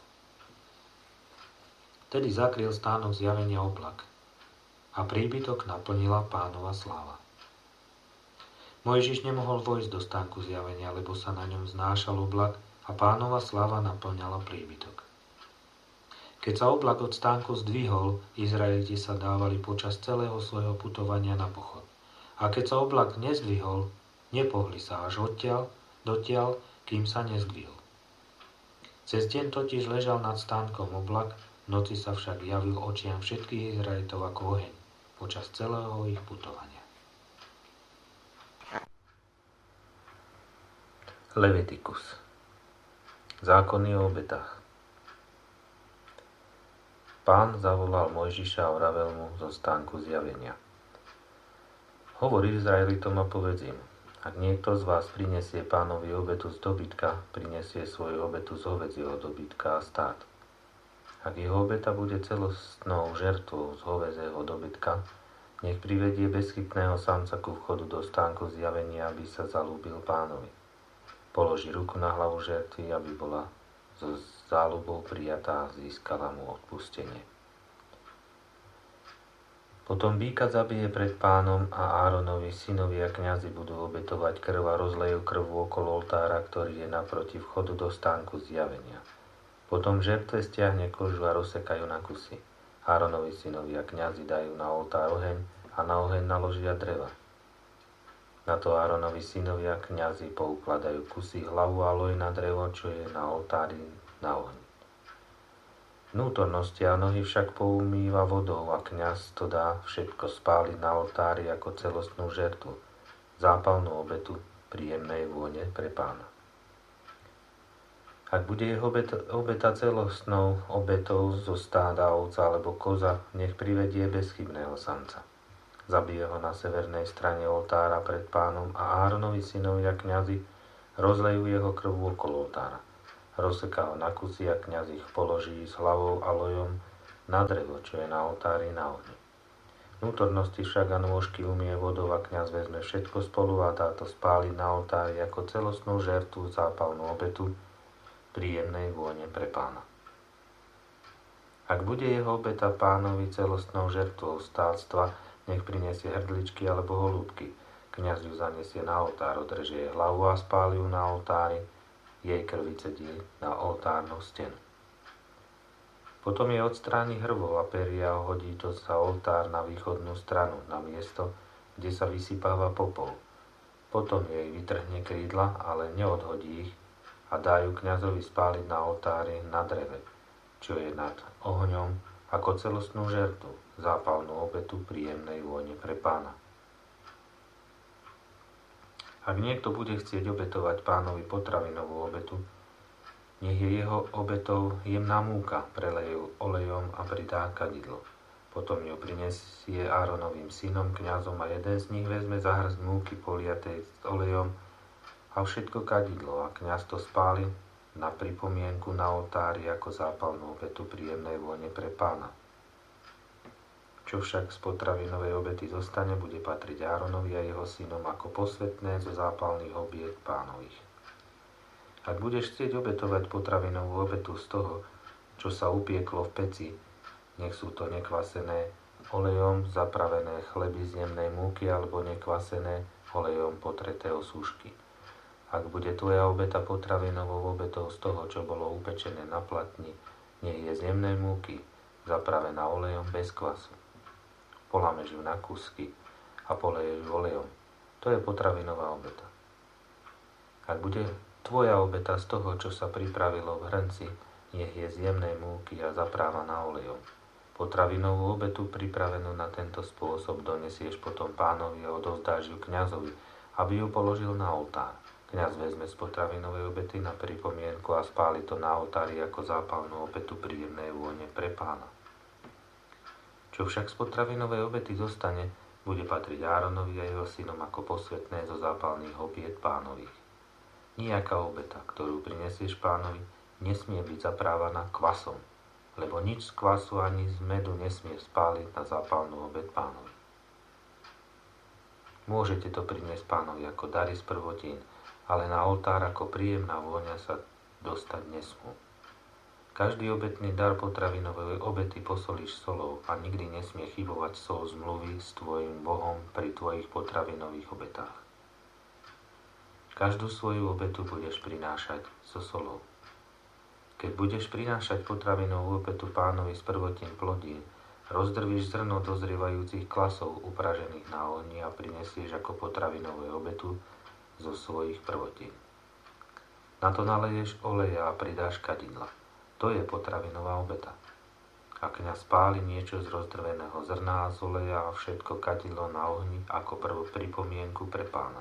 Tedy zakryl stánok zjavenia oblak a príbytok naplnila Pánova sláva. Mojžiš nemohol vojsť do stánku zjavenia, lebo sa na ňom znášal oblak a Pánova sláva naplňala príbytok. Keď sa oblak od stánku zdvihol, Izraeliti sa dávali počas celého svojho putovania na pochod. A keď sa oblak nezdvihol, nepohli sa až odtiaľ, dotiaľ, kým sa nezdvihol. Cez deň totiž ležal nad stánkom oblak, v noci sa však javil očiam všetkých Izraelitov ako oheň počas celého ich putovania. Levitikus. Zákony o obetách. Pán zavolal Mojžiša a vravel mu zo stánku zjavenia. Hovor Izraelitom a povedz im, ak niekto z vás prinesie Pánovi obetu z dobytka, prinesie svoju obetu z hovädzieho dobytka a stát. Ak jeho obeta bude celostnou žertvou z hovädzieho dobytka, nech privedie bezchytného samca ku vchodu do stánku zjavenia, aby sa zalúbil Pánovi. Položí ruku na hlavu žertvy, aby bola so záľubou prijatá a získala mu odpustenie. Potom býka zabije pred Pánom a Áronovi synovia kňazi budú obetovať krv a rozlejú krv okolo oltára, ktorý je naproti vchodu do stánku zjavenia. Potom žertve stiahne kožu a rozsekajú na kusy. Áronovi synovia kňazi dajú na oltár oheň a na oheň naložia dreva. Na to Áronovi synovia kňazi poukladajú kusy hlavu a loj na drevo, čo je na oltári na oheň. Vnútornosti a nohy však poumýva vodou a kňaz to dá všetko spáliť na oltári ako celostnú žertvu, zápalnú obetu príjemnej vône pre Pána. Ak bude jeho obeta celostnou obetou zo stáda ovca alebo koza, nech privedie bezchybného samca. Zabije ho na severnej strane oltára pred Pánom a Áronovi synovia kňazi Rozlejú jeho krv okolo oltára. Rozseká ho na kusy a kňaz ich položí s hlavou a lojom na drevo, čo je na oltári na ohni. Vnútornosti však a nôžky umie vodou a kňaz vezme všetko spolu a dá to spáliť na oltári ako celostnú žertvu, zápalnú obetu, príjemnej vône pre Pána. Ak bude jeho obeta Pánovi celostnou žertvou stáctva, nech prinesie hrdličky alebo holúbky. Kňaz ju zanesie na oltár, odreže jej hlavu a spáli ju na oltári, jej krvi cedí na oltárnu stenu. Potom je odstráni hrvov a peria a hodí to za oltár na východnú stranu, na miesto, kde sa vysypáva popol. Potom jej vytrhne krídla, ale neodhodí ich a dá ju kňazovi spáliť na oltári na dreve, čo je nad ohňom, ako celostnú žertu, zápalnú obetu príjemnej vône pre Pána. Ak niekto bude chcieť obetovať Pánovi potravinovú obetu, nech je jeho obetou jemná múka, preleje ju olejom a pridá kadidlo. Potom ju prinesie Áronovým synom, kňazom a jeden z nich vezme za hrst múky poliatej s olejom a všetko kadidlo a kňaz to spáli na pripomienku na oltári ako zápalnú obetu príjemnej vône pre Pána. Čo však z potravinovej obety zostane, bude patriť Áronovi a jeho synom ako posvätné zo zápalných obiet Pánových. Ak budeš chcieť obetovať potravinovú obetu z toho, čo sa upieklo v peci, nech sú to nekvasené olejom zapravené chleby z jemnej múky alebo nekvasené olejom potreté osúšky. Ak bude tvoja obeta potravinovou obetou z toho, čo bolo upečené na platni, nech je z jemnej múky zapravená olejom bez kvasu. Polámeš ju na kúsky a poleješ ju olejom. To je potravinová obeta. Ak bude tvoja obeta z toho, čo sa pripravilo v hrnci, nech je z jemnej múky a zaprávaná olejom. Potravinovú obetu pripravenú na tento spôsob donesieš potom Pánovi a odovzdáš ju kňazovi, aby ju položil na oltár. Kňaz vezme z potravinovej obety na pripomienku a spáli to na oltári ako zápalnú obetu príjemnej vône pre Pána. Čo však z potravinovej obety zostane, bude patriť Áronovi a jeho synom ako posvätné zo zápalných obiet Pánových. Nijaká obeta, ktorú prinesieš Pánovi, nesmie byť zaprávaná kvasom, lebo nič z kvasu ani z medu nesmie spáliť na zápalnú obet Pánovi. Môžete to priniesť Pánovi ako dary z prvotín, ale na oltár ako príjemná vôňa sa dostať nesmú. Každý obetný dar potravinovej obety posolíš solou a nikdy nesmie chybovať sol zmluvy s tvojim Bohom pri tvojich potravinových obetách. Každú svoju obetu budeš prinášať so solou. Keď budeš prinášať potravinovú obetu Pánovi z prvotín plodín, rozdrvíš zrno dozrievajúcich klasov upražených na ohni a prinesieš ako potravinovú obetu zo svojich prvotín. Na to naleješ oleja a pridáš kadidla. To je potravinová obeta. A kňaz spáli niečo z rozdrveného zrna a z oleja a všetko kadidlo na ohni ako prvú pripomienku pre Pána.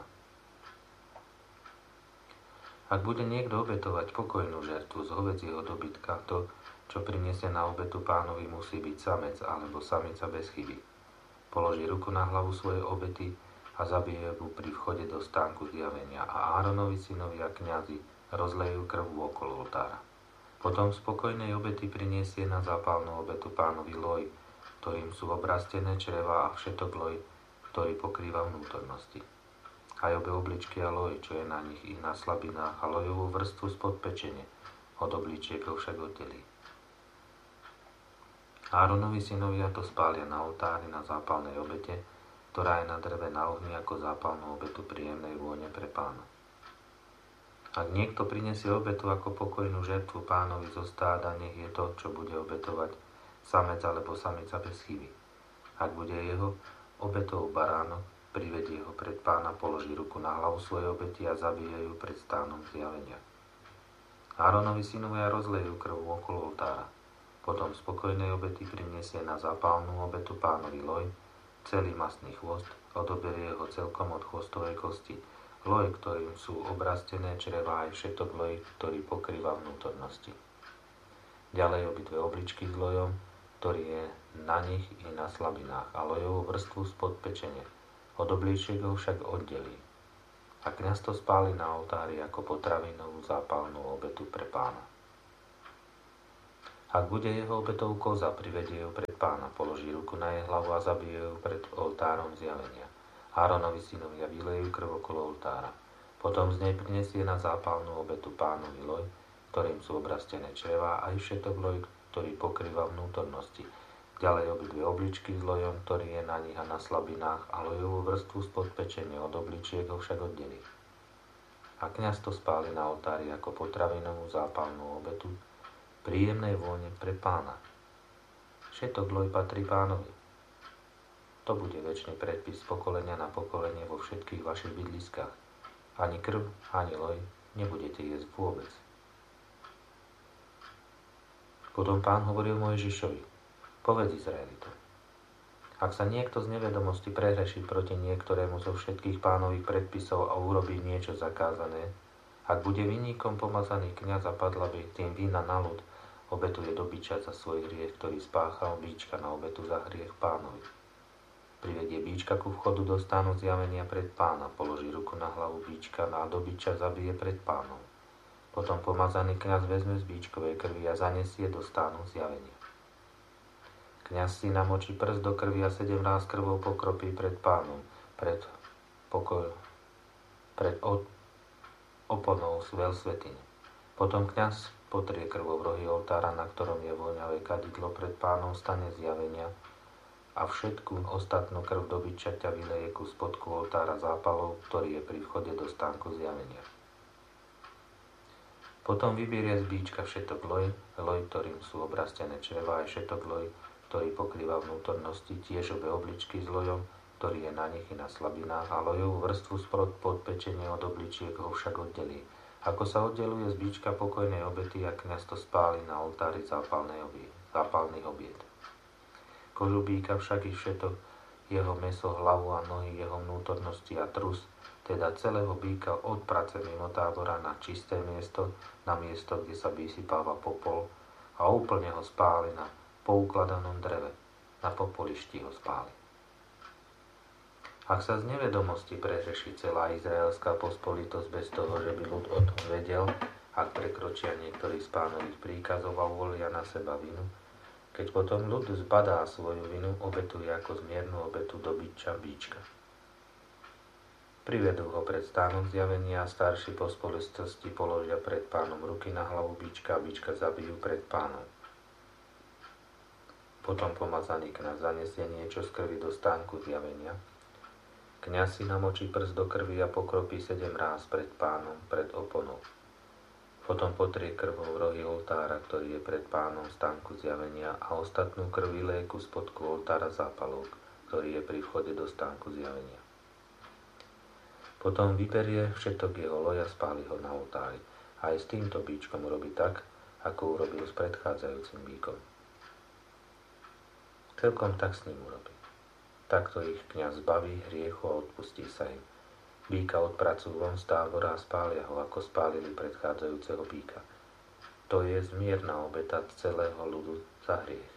Ak bude niekto obetovať pokojnú žertvu z hovedzieho dobytka, to, čo prinesie na obetu Pánovi, musí byť samec alebo samica bez chyby. Položí ruku na hlavu svojej obety a zabije ju pri vchode do stánku zjavenia a Áronovi synovia kňazi rozlejú krv okolo oltára. Potom z pokojnej obety prinesie na zápalnú obetu Pánovi loj, ktorým sú obrastené čreva a všetok loj, ktorý pokrýva vnútornosti. Aj obe obličky a loj, čo je na nich i na slabinách, a lojovú vrstvu spod pečene, od obličiek ho však oddelí. Áronovi synovia to spália na oltári na zápalnej obete, ktorá je na dreve na ohni ako zápalnú obetu príjemnej vône pre Pána. Ak niekto prinesie obetu ako pokojnú žertvu Pánovi zo stáda, nech je to, čo bude obetovať, samec alebo samica bez chyby. Ak bude jeho obetou baránok, privedie ho pred Pána, položí ruku na hlavu svojej obety a zabije ju pred stánom zjavenia. Áronovi synovia rozlejú krv okolo oltára. Potom z pokojnej obety prinesie na zápalnú obetu Pánovi loj, celý mastný chvost, odoberie ho celkom od chvostovej kosti, loj, ktorým sú obrastené črevá aj všetok loj, ktorý pokrýva vnútornosti. Ďalej obidve obličky s lojom, ktorý je na nich i na slabinách, a lojovú vrstvu spod pečene. Od obličiek ho však oddelí. A kňaz to spáli na oltári ako potravinovú zápalnú obetu pre Pána. Ak bude jeho obetou koza, privedie ju pred Pána, položí ruku na jej hlavu a zabije ju pred oltárom zjavenia. Áronovi synovia vylejú krv okolo oltára. Potom z nej prinesie na zápalnú obetu Pánovi loj, ktorým sú obrastené črevá, aj všetok loj, ktorý pokrýva vnútornosti. Ďalej obidve obličky s lojom, ktorý je na nich a na slabinách, a lojovú vrstvu spod pečenia, od obličiek ho však oddelí. A kňaz to spáli na oltári ako potravinovú zápalnú obetu, príjemnej vône pre Pána. Všetok loj patrí Pánovi. To bude večný predpis z pokolenia na pokolenie vo všetkých vašich bydliskách. Ani krv, ani loj nebudete jesť vôbec. Potom Pán hovoril Mojžišovi: Povedz Izraelitom, ak sa niekto z nevedomosti prehreší proti niektorému zo všetkých Pánových predpisov a urobí niečo zakázané, ak bude vinníkom pomazaný kňaz a padla by tým vína na ľud, obetuje do biča za svoj hriech, ktorý spáchal, bíčka na obetu za hriech Pánovi. Privedie bíčka ku vchodu do stánu zjavenia pred Pána, položí ruku na hlavu bíčka a do biča zabije pred Pánom. Potom pomazaný kňaz vezme z bíčkovej krvi a zanesie do stánu zjavenia. Kňaz si namočí prst do krvi a sedem ráz krvou pokropí pred Pánom, pred, pokoj, pred od, oponou svel svätyne. Potom kňaz potrie krvou rohy oltára, na ktorom je voňavé kadidlo pred Pánom stane zjavenia, a všetku ostatnú krv do bičaťa vyleje ku spodku oltára zápalov, ktorý je pri vchode do stánku zjavenia. Potom vyberie z bíčka všetok loj, loj, ktorým sú obrastené črevá, aj všetok loj, ktorý pokrýva vnútornosti, tiež obe obličky s lojom, ktorý je na nich i na slabinách, a lojovú vrstvu sprod podpečenia od obličiek ho však oddelí. Ako sa oddeluje z bíčka pokojnej obety, a kňaz to spáli na oltári zápalných obiet. Kožu býka však i všetok, jeho mäso, hlavu a nohy, jeho vnútornosti a trus, teda celého býka odprace mimo tábora na čisté miesto, na miesto, kde sa vysypáva popol, a úplne ho spáli na poukladanom dreve, na popolišti ho spáli. Ak sa z nevedomosti prehreší celá izraelská pospolitosť bez toho, že by ľud o tom vedel, ak prekročia niektorý z Pánových príkazov a uvolia na seba vinu, keď potom ľud zbadá svoju vinu, obetuje ako zmiernu obetu do biča bíčka. Privedú ho pred stánok zjavenia a starší pospolitosti položia pred Pánom ruky na hlavu bíčka a bíčka zabijú pred Pánom. Potom pomazaný kňaz zanesie niečo z krvi do stánku zjavenia. Kňaz si namočí prst do krvi a pokropí sedem ráz pred Pánom, pred oponou. Potom potrie krvou rohy oltára, ktorý je pred Pánom v stánku zjavenia, a ostatnú krv vyleje ku spodku oltára zápalov, ktorý je pri vchode do stánku zjavenia. Potom vyberie všetok jeho loj a spáli ho na oltári. Aj s týmto bíčkom urobí tak, ako urobil s predchádzajúcim bíkom. Celkom tak s ním urobí. Takto ich kňaz zbaví hriechu a odpustí sa im. Býka odpracujú von z tábora a spália ho, ako spálili predchádzajúceho býka. To je zmierna obeta celého ľudu za hriech.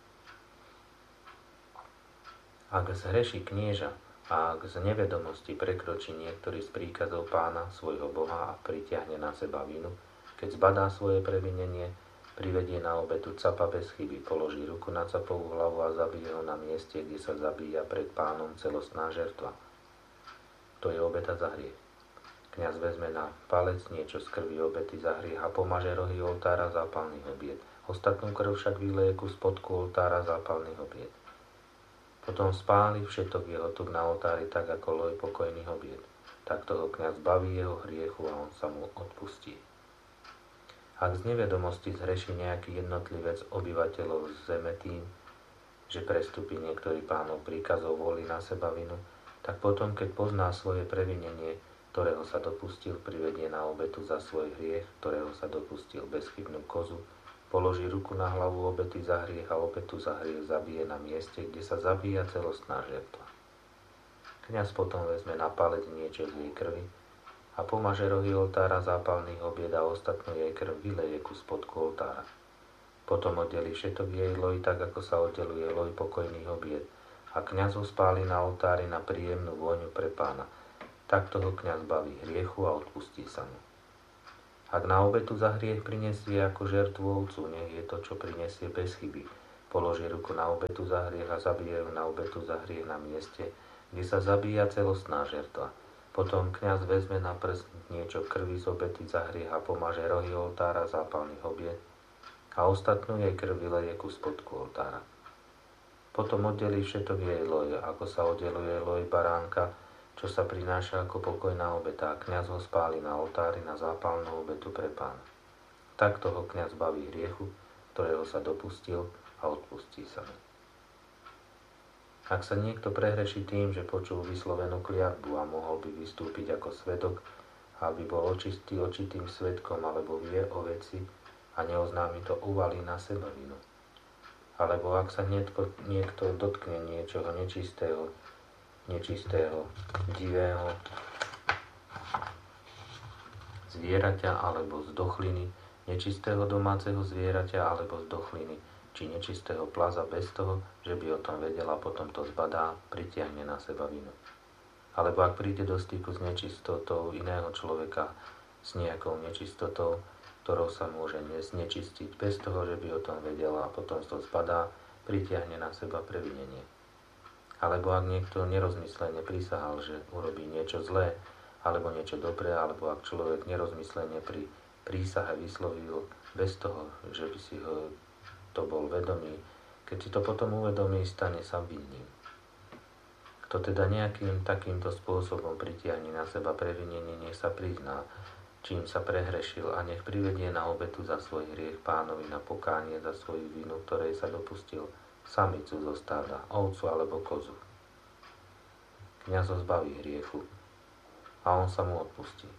Ak zhreší knieža a ak z nevedomosti prekročí niektorý z príkazov Pána, svojho Boha, a pritiahne na seba vinu, keď zbadá svoje previnenie, privedie na obetu capa bez chyby, položí ruku na capovú hlavu a zabije ho na mieste, kde sa zabíja pred Pánom celostná žertva. To je obeta za hriech. Kňaz vezme na palec niečo z krvi obety za hriech a pomaže rohy oltára zápalných obiet. Ostatnú krv však vyleje ku spodku oltára zápalných obiet. Potom spáli všetok jeho tuk na oltári tak ako loj pokojných obiet. Takto ho kňaz baví jeho hriechu a on sa mu odpustí. Ak z nevedomosti zhreší nejaký jednotlivec obyvateľov zeme tým, že prestúpi niektorý Pánov príkazov, volí na seba vinu, tak potom, keď pozná svoje previnenie, ktorého sa dopustil, privedie na obetu za svoj hriech, ktorého sa dopustil, bezchybnú kozu, položí ruku na hlavu obety za hriech a obetu za hriech zabije na mieste, kde sa zabíja celostná žertva. Kňaz potom vezme na palec niečo z jej krvi a pomaže rohy oltára zápalných obied a ostatnú jej krv vyleje ku spodku oltára. Potom oddelí všetok jej loj tak, ako sa oddeluje loj pokojných obied, a kňaz ho spáli na oltári na príjemnú vôňu pre Pána. takto ho kňaz baví hriechu a odpustí sa mu. Ak na obetu za hriech prinesie ako žertvu ovcu, nech je to, čo prinesie bez chyby. Položí ruku na obetu za hriech a zabije ju na obetu za hriech na mieste, kde sa zabíja celostná žertva. Potom kňaz vezme na prst niečo krvi z obety za hriech a pomaže rohy oltára zápalných obiet a ostatnú jej krv vyleje ku spodku oltára. Potom oddelí všetok jej loj, ako sa oddeluje loj baránka, čo sa prináša ako pokojná obeta, a kňaz ho spáli na oltári na zápalnú obetu pre Pána. Takto ho kňaz baví hriechu, ktorého sa dopustil, a odpustí sa mu. Ak sa niekto prehreší tým, že počul vyslovenú kliatbu a mohol by vystúpiť ako svedok, aby bol očistý očitým svedkom, alebo vie o veci a neoznámi to, uvalí na seba vinu. Alebo ak sa niekto, niekto dotkne niečoho nečistého, nečistého, divého zvieraťa alebo zdochliny, nečistého domáceho zvieraťa alebo zdochliny, či nečistého plaza bez toho, že by o tom vedela, potom to zbadá, pritiahne na seba vinu. Alebo ak príde do styku s nečistotou iného človeka, s nejakou nečistotou, ktorou sa môže znečistiť bez toho, že by o tom vedela, a potom to zbadá, pritiahne na seba previnenie. Alebo ak niekto nerozmyslene prisahal, že urobí niečo zlé, alebo niečo dobré, alebo ak človek nerozmyslene pri prísahe vyslovil bez toho, že by si ho to bol vedomý, keď si to potom uvedomí, stane sa vinným. Kto teda nejakým takýmto spôsobom pritiahne na seba previnenie, nech sa prizná, čím sa prehrešil, a nech privedie na obetu za svoj hriech Pánovi na pokánie za svoju vinu, ktorej sa dopustil, samicu zo stáda, ovcu alebo kozu. Kňaz ho zbaví hriechu a on sa mu odpustí.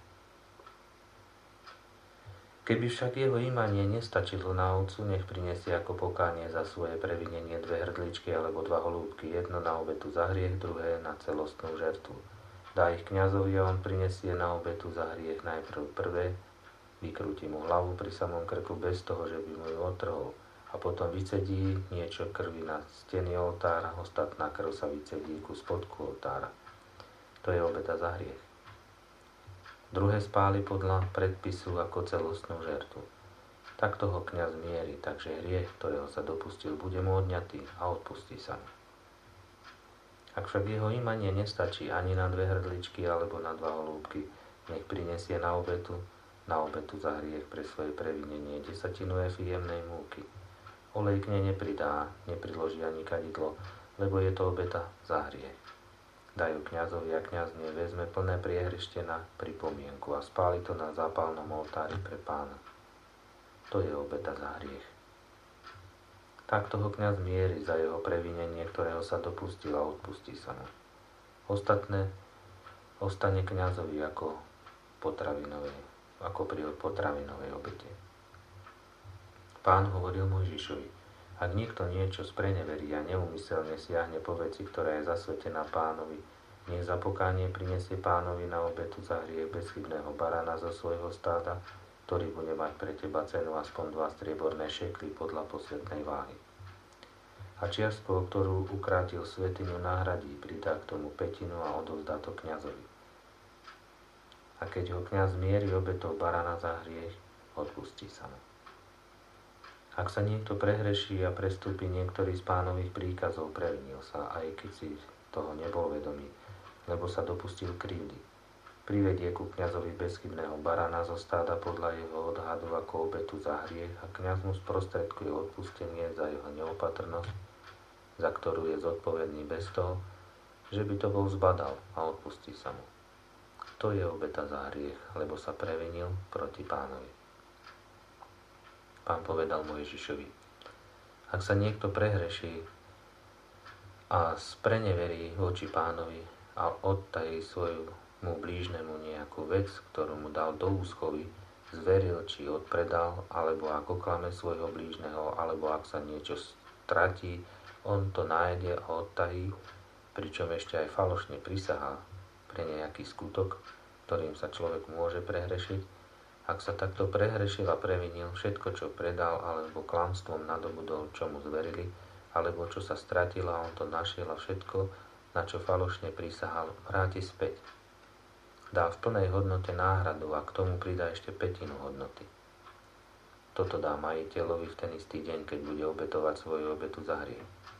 Keby však jeho imanie nestačilo na ovcu, nech prinesie ako pokánie za svoje previnenie dve hrdličky alebo dva holúbky, jedno na obetu za hriech, druhé na celostnú žertvu. Dá ich kňazovi a on prinesie na obetu za hriech najprv prvé, vykrúti mu hlavu pri samom krku bez toho, že by mu ju otrhol, a potom vycedí niečo krvi na steny oltára, ostatná krv sa vycedí ku spodku oltára. To je obeta za hriech. Druhé spáli podľa predpisu ako celostnú žertvu. Takto ho kňaz mierí, takže hriech, ktorého sa dopustil, bude mu odňatý a odpustí sa mu. Ak však jeho imanie nestačí ani na dve hrdličky alebo na dva holúbky, nech prinesie na obetu, na obetu za hriech pre svoje previnenie desatinu efi jemnej múky. Olej k nej nepridá, nepriloží ani kadidlo, lebo je to obeta za hriech. Dajú kňazovi a kňaz nej vezme plné priehrište na pripomienku a spáli to na zápalnom oltári pre Pána. To je obeta za hriech. Takto ho kňaz mierí za jeho previnenie, ktorého sa dopustil, a odpustí sa mu. Ostatné ostane kňazovi ako potravinovej, ako pri potravinovej obete. Pán hovoril Mojžišovi: ak niekto niečo spreneverí a neúmyselne siahne po veci, ktorá je zasvetená Pánovi, nech za pokánie prinesie Pánovi na obetu za hriech bezchybného barana zo svojho stáda, ktorý bude mať pre teba cenu aspoň dva strieborné šekly podľa posvetnej váhy. A čiastku, ktorú ukrátil svätyňu, nahradí, pridá k tomu pätinu a odovzdá to kňazovi. A keď ho kňaz mierí obetou barana za hriech, odpustí sa mu. Ak sa niekto prehreší a prestúpi niektorý z Pánových príkazov, previnil sa, aj keď si toho nebol vedomý, lebo sa dopustil krivdy. Privedie ku kňazovi bezchybného barana zo stáda podľa jeho odhadu ako obetu za hriech a kňaz mu sprostredkuje odpustenie za jeho neopatrnosť, za ktorú je zodpovedný bez toho, že by to bol zbadal, a odpustí sa mu. To je obeta za hriech, lebo sa previnil proti Pánovi. Pán povedal Mojžišovi: ak sa niekto prehreší a spreneverí voči Pánovi a odtají svojmu blížnemu nejakú vec, ktorú mu dal do úschovy, zveril či odpredal, alebo ak oklame svojho blížneho, alebo ak sa niečo stratí, on to nájde a odtají, pričom ešte aj falošne prisahá pre nejaký skutok, ktorým sa človek môže prehrešiť. Ak sa takto prehrešil a previnil, všetko, čo predal, alebo klamstvom nadobudol, čo mu zverili, alebo čo sa stratilo a on to našiel, a všetko, na čo falošne prisahal, vráti späť. dá v plnej hodnote náhradu a k tomu pridá ešte pätinu hodnoty. Toto dá majiteľovi v ten istý deň, keď bude obetovať svoju obetu za hriech.